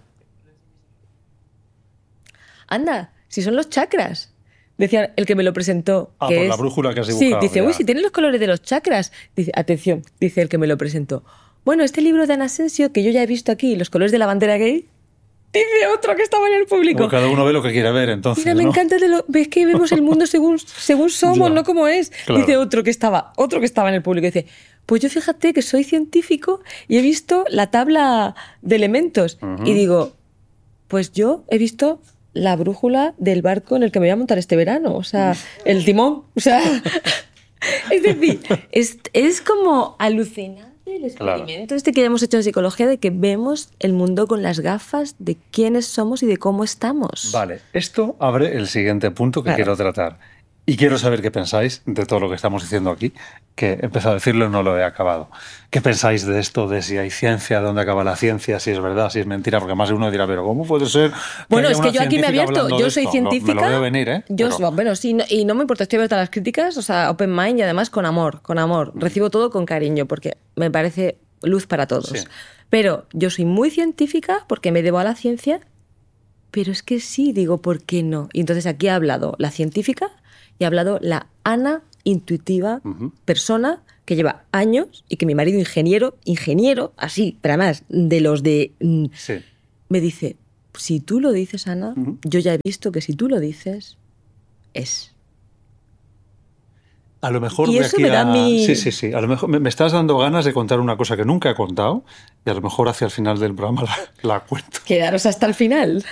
Anda, si son los chakras. Decía el que me lo presentó. Ah, que por es- la brújula que has Sí, dibujado, dice, ya. uy, si tienen los colores de los chakras. Dice, atención, dice el que me lo presentó. Bueno, este libro de Ana Asensio, que yo ya he visto aquí, los colores de la bandera gay, dice otro que estaba en el público. Bueno, cada uno ve lo que quiere ver, entonces. Mira, me ¿no? encanta de lo, ves que vemos el mundo según, según somos, Ya. no como es. Claro. Dice otro que estaba, otro que estaba en el público, dice, pues yo fíjate que soy científico y he visto la tabla de elementos. Ujú. Y digo, pues yo he visto la brújula del barco en el que me voy a montar este verano, o sea, el timón, o sea, es decir, es, es como alucinante el experimento este que hemos hecho en psicología de que vemos el mundo con las gafas de quiénes somos y de cómo estamos. Vale, esto abre el siguiente punto que Claro. quiero tratar. Y quiero saber qué pensáis de todo lo que estamos diciendo aquí, que he empezado a decirlo y no lo he acabado. ¿Qué pensáis de esto, de si hay ciencia, de dónde acaba la ciencia, si es verdad, si es mentira? Porque más de uno dirá, pero ¿cómo puede ser? Que bueno, haya es que una yo aquí me he científica abierto, hablando yo de soy esto? científica. Lo- me lo veo venir, ¿eh? Yo, Pero- bueno, sí, no- y no me importa, estoy abierta a las críticas, o sea, open mind y además con amor, con amor. Recibo todo con cariño porque me parece luz para todos. Sí. Pero yo soy muy científica porque me debo a la ciencia, pero es que sí, digo, ¿por qué no? Y entonces aquí ha hablado la científica y ha hablado la Ana intuitiva, Ujú. persona que lleva años y que mi marido ingeniero, ingeniero, así, pero además de los de... mm, Sí. me dice, si tú lo dices, Ana, Ujú. yo ya he visto que si tú lo dices, es. A lo mejor Y de eso aquí me da a- mi- Sí, sí, sí. A lo mejor me, me estás dando ganas de contar una cosa que nunca he contado y a lo mejor hacia el final del programa la, la cuento. Quedaros hasta el final.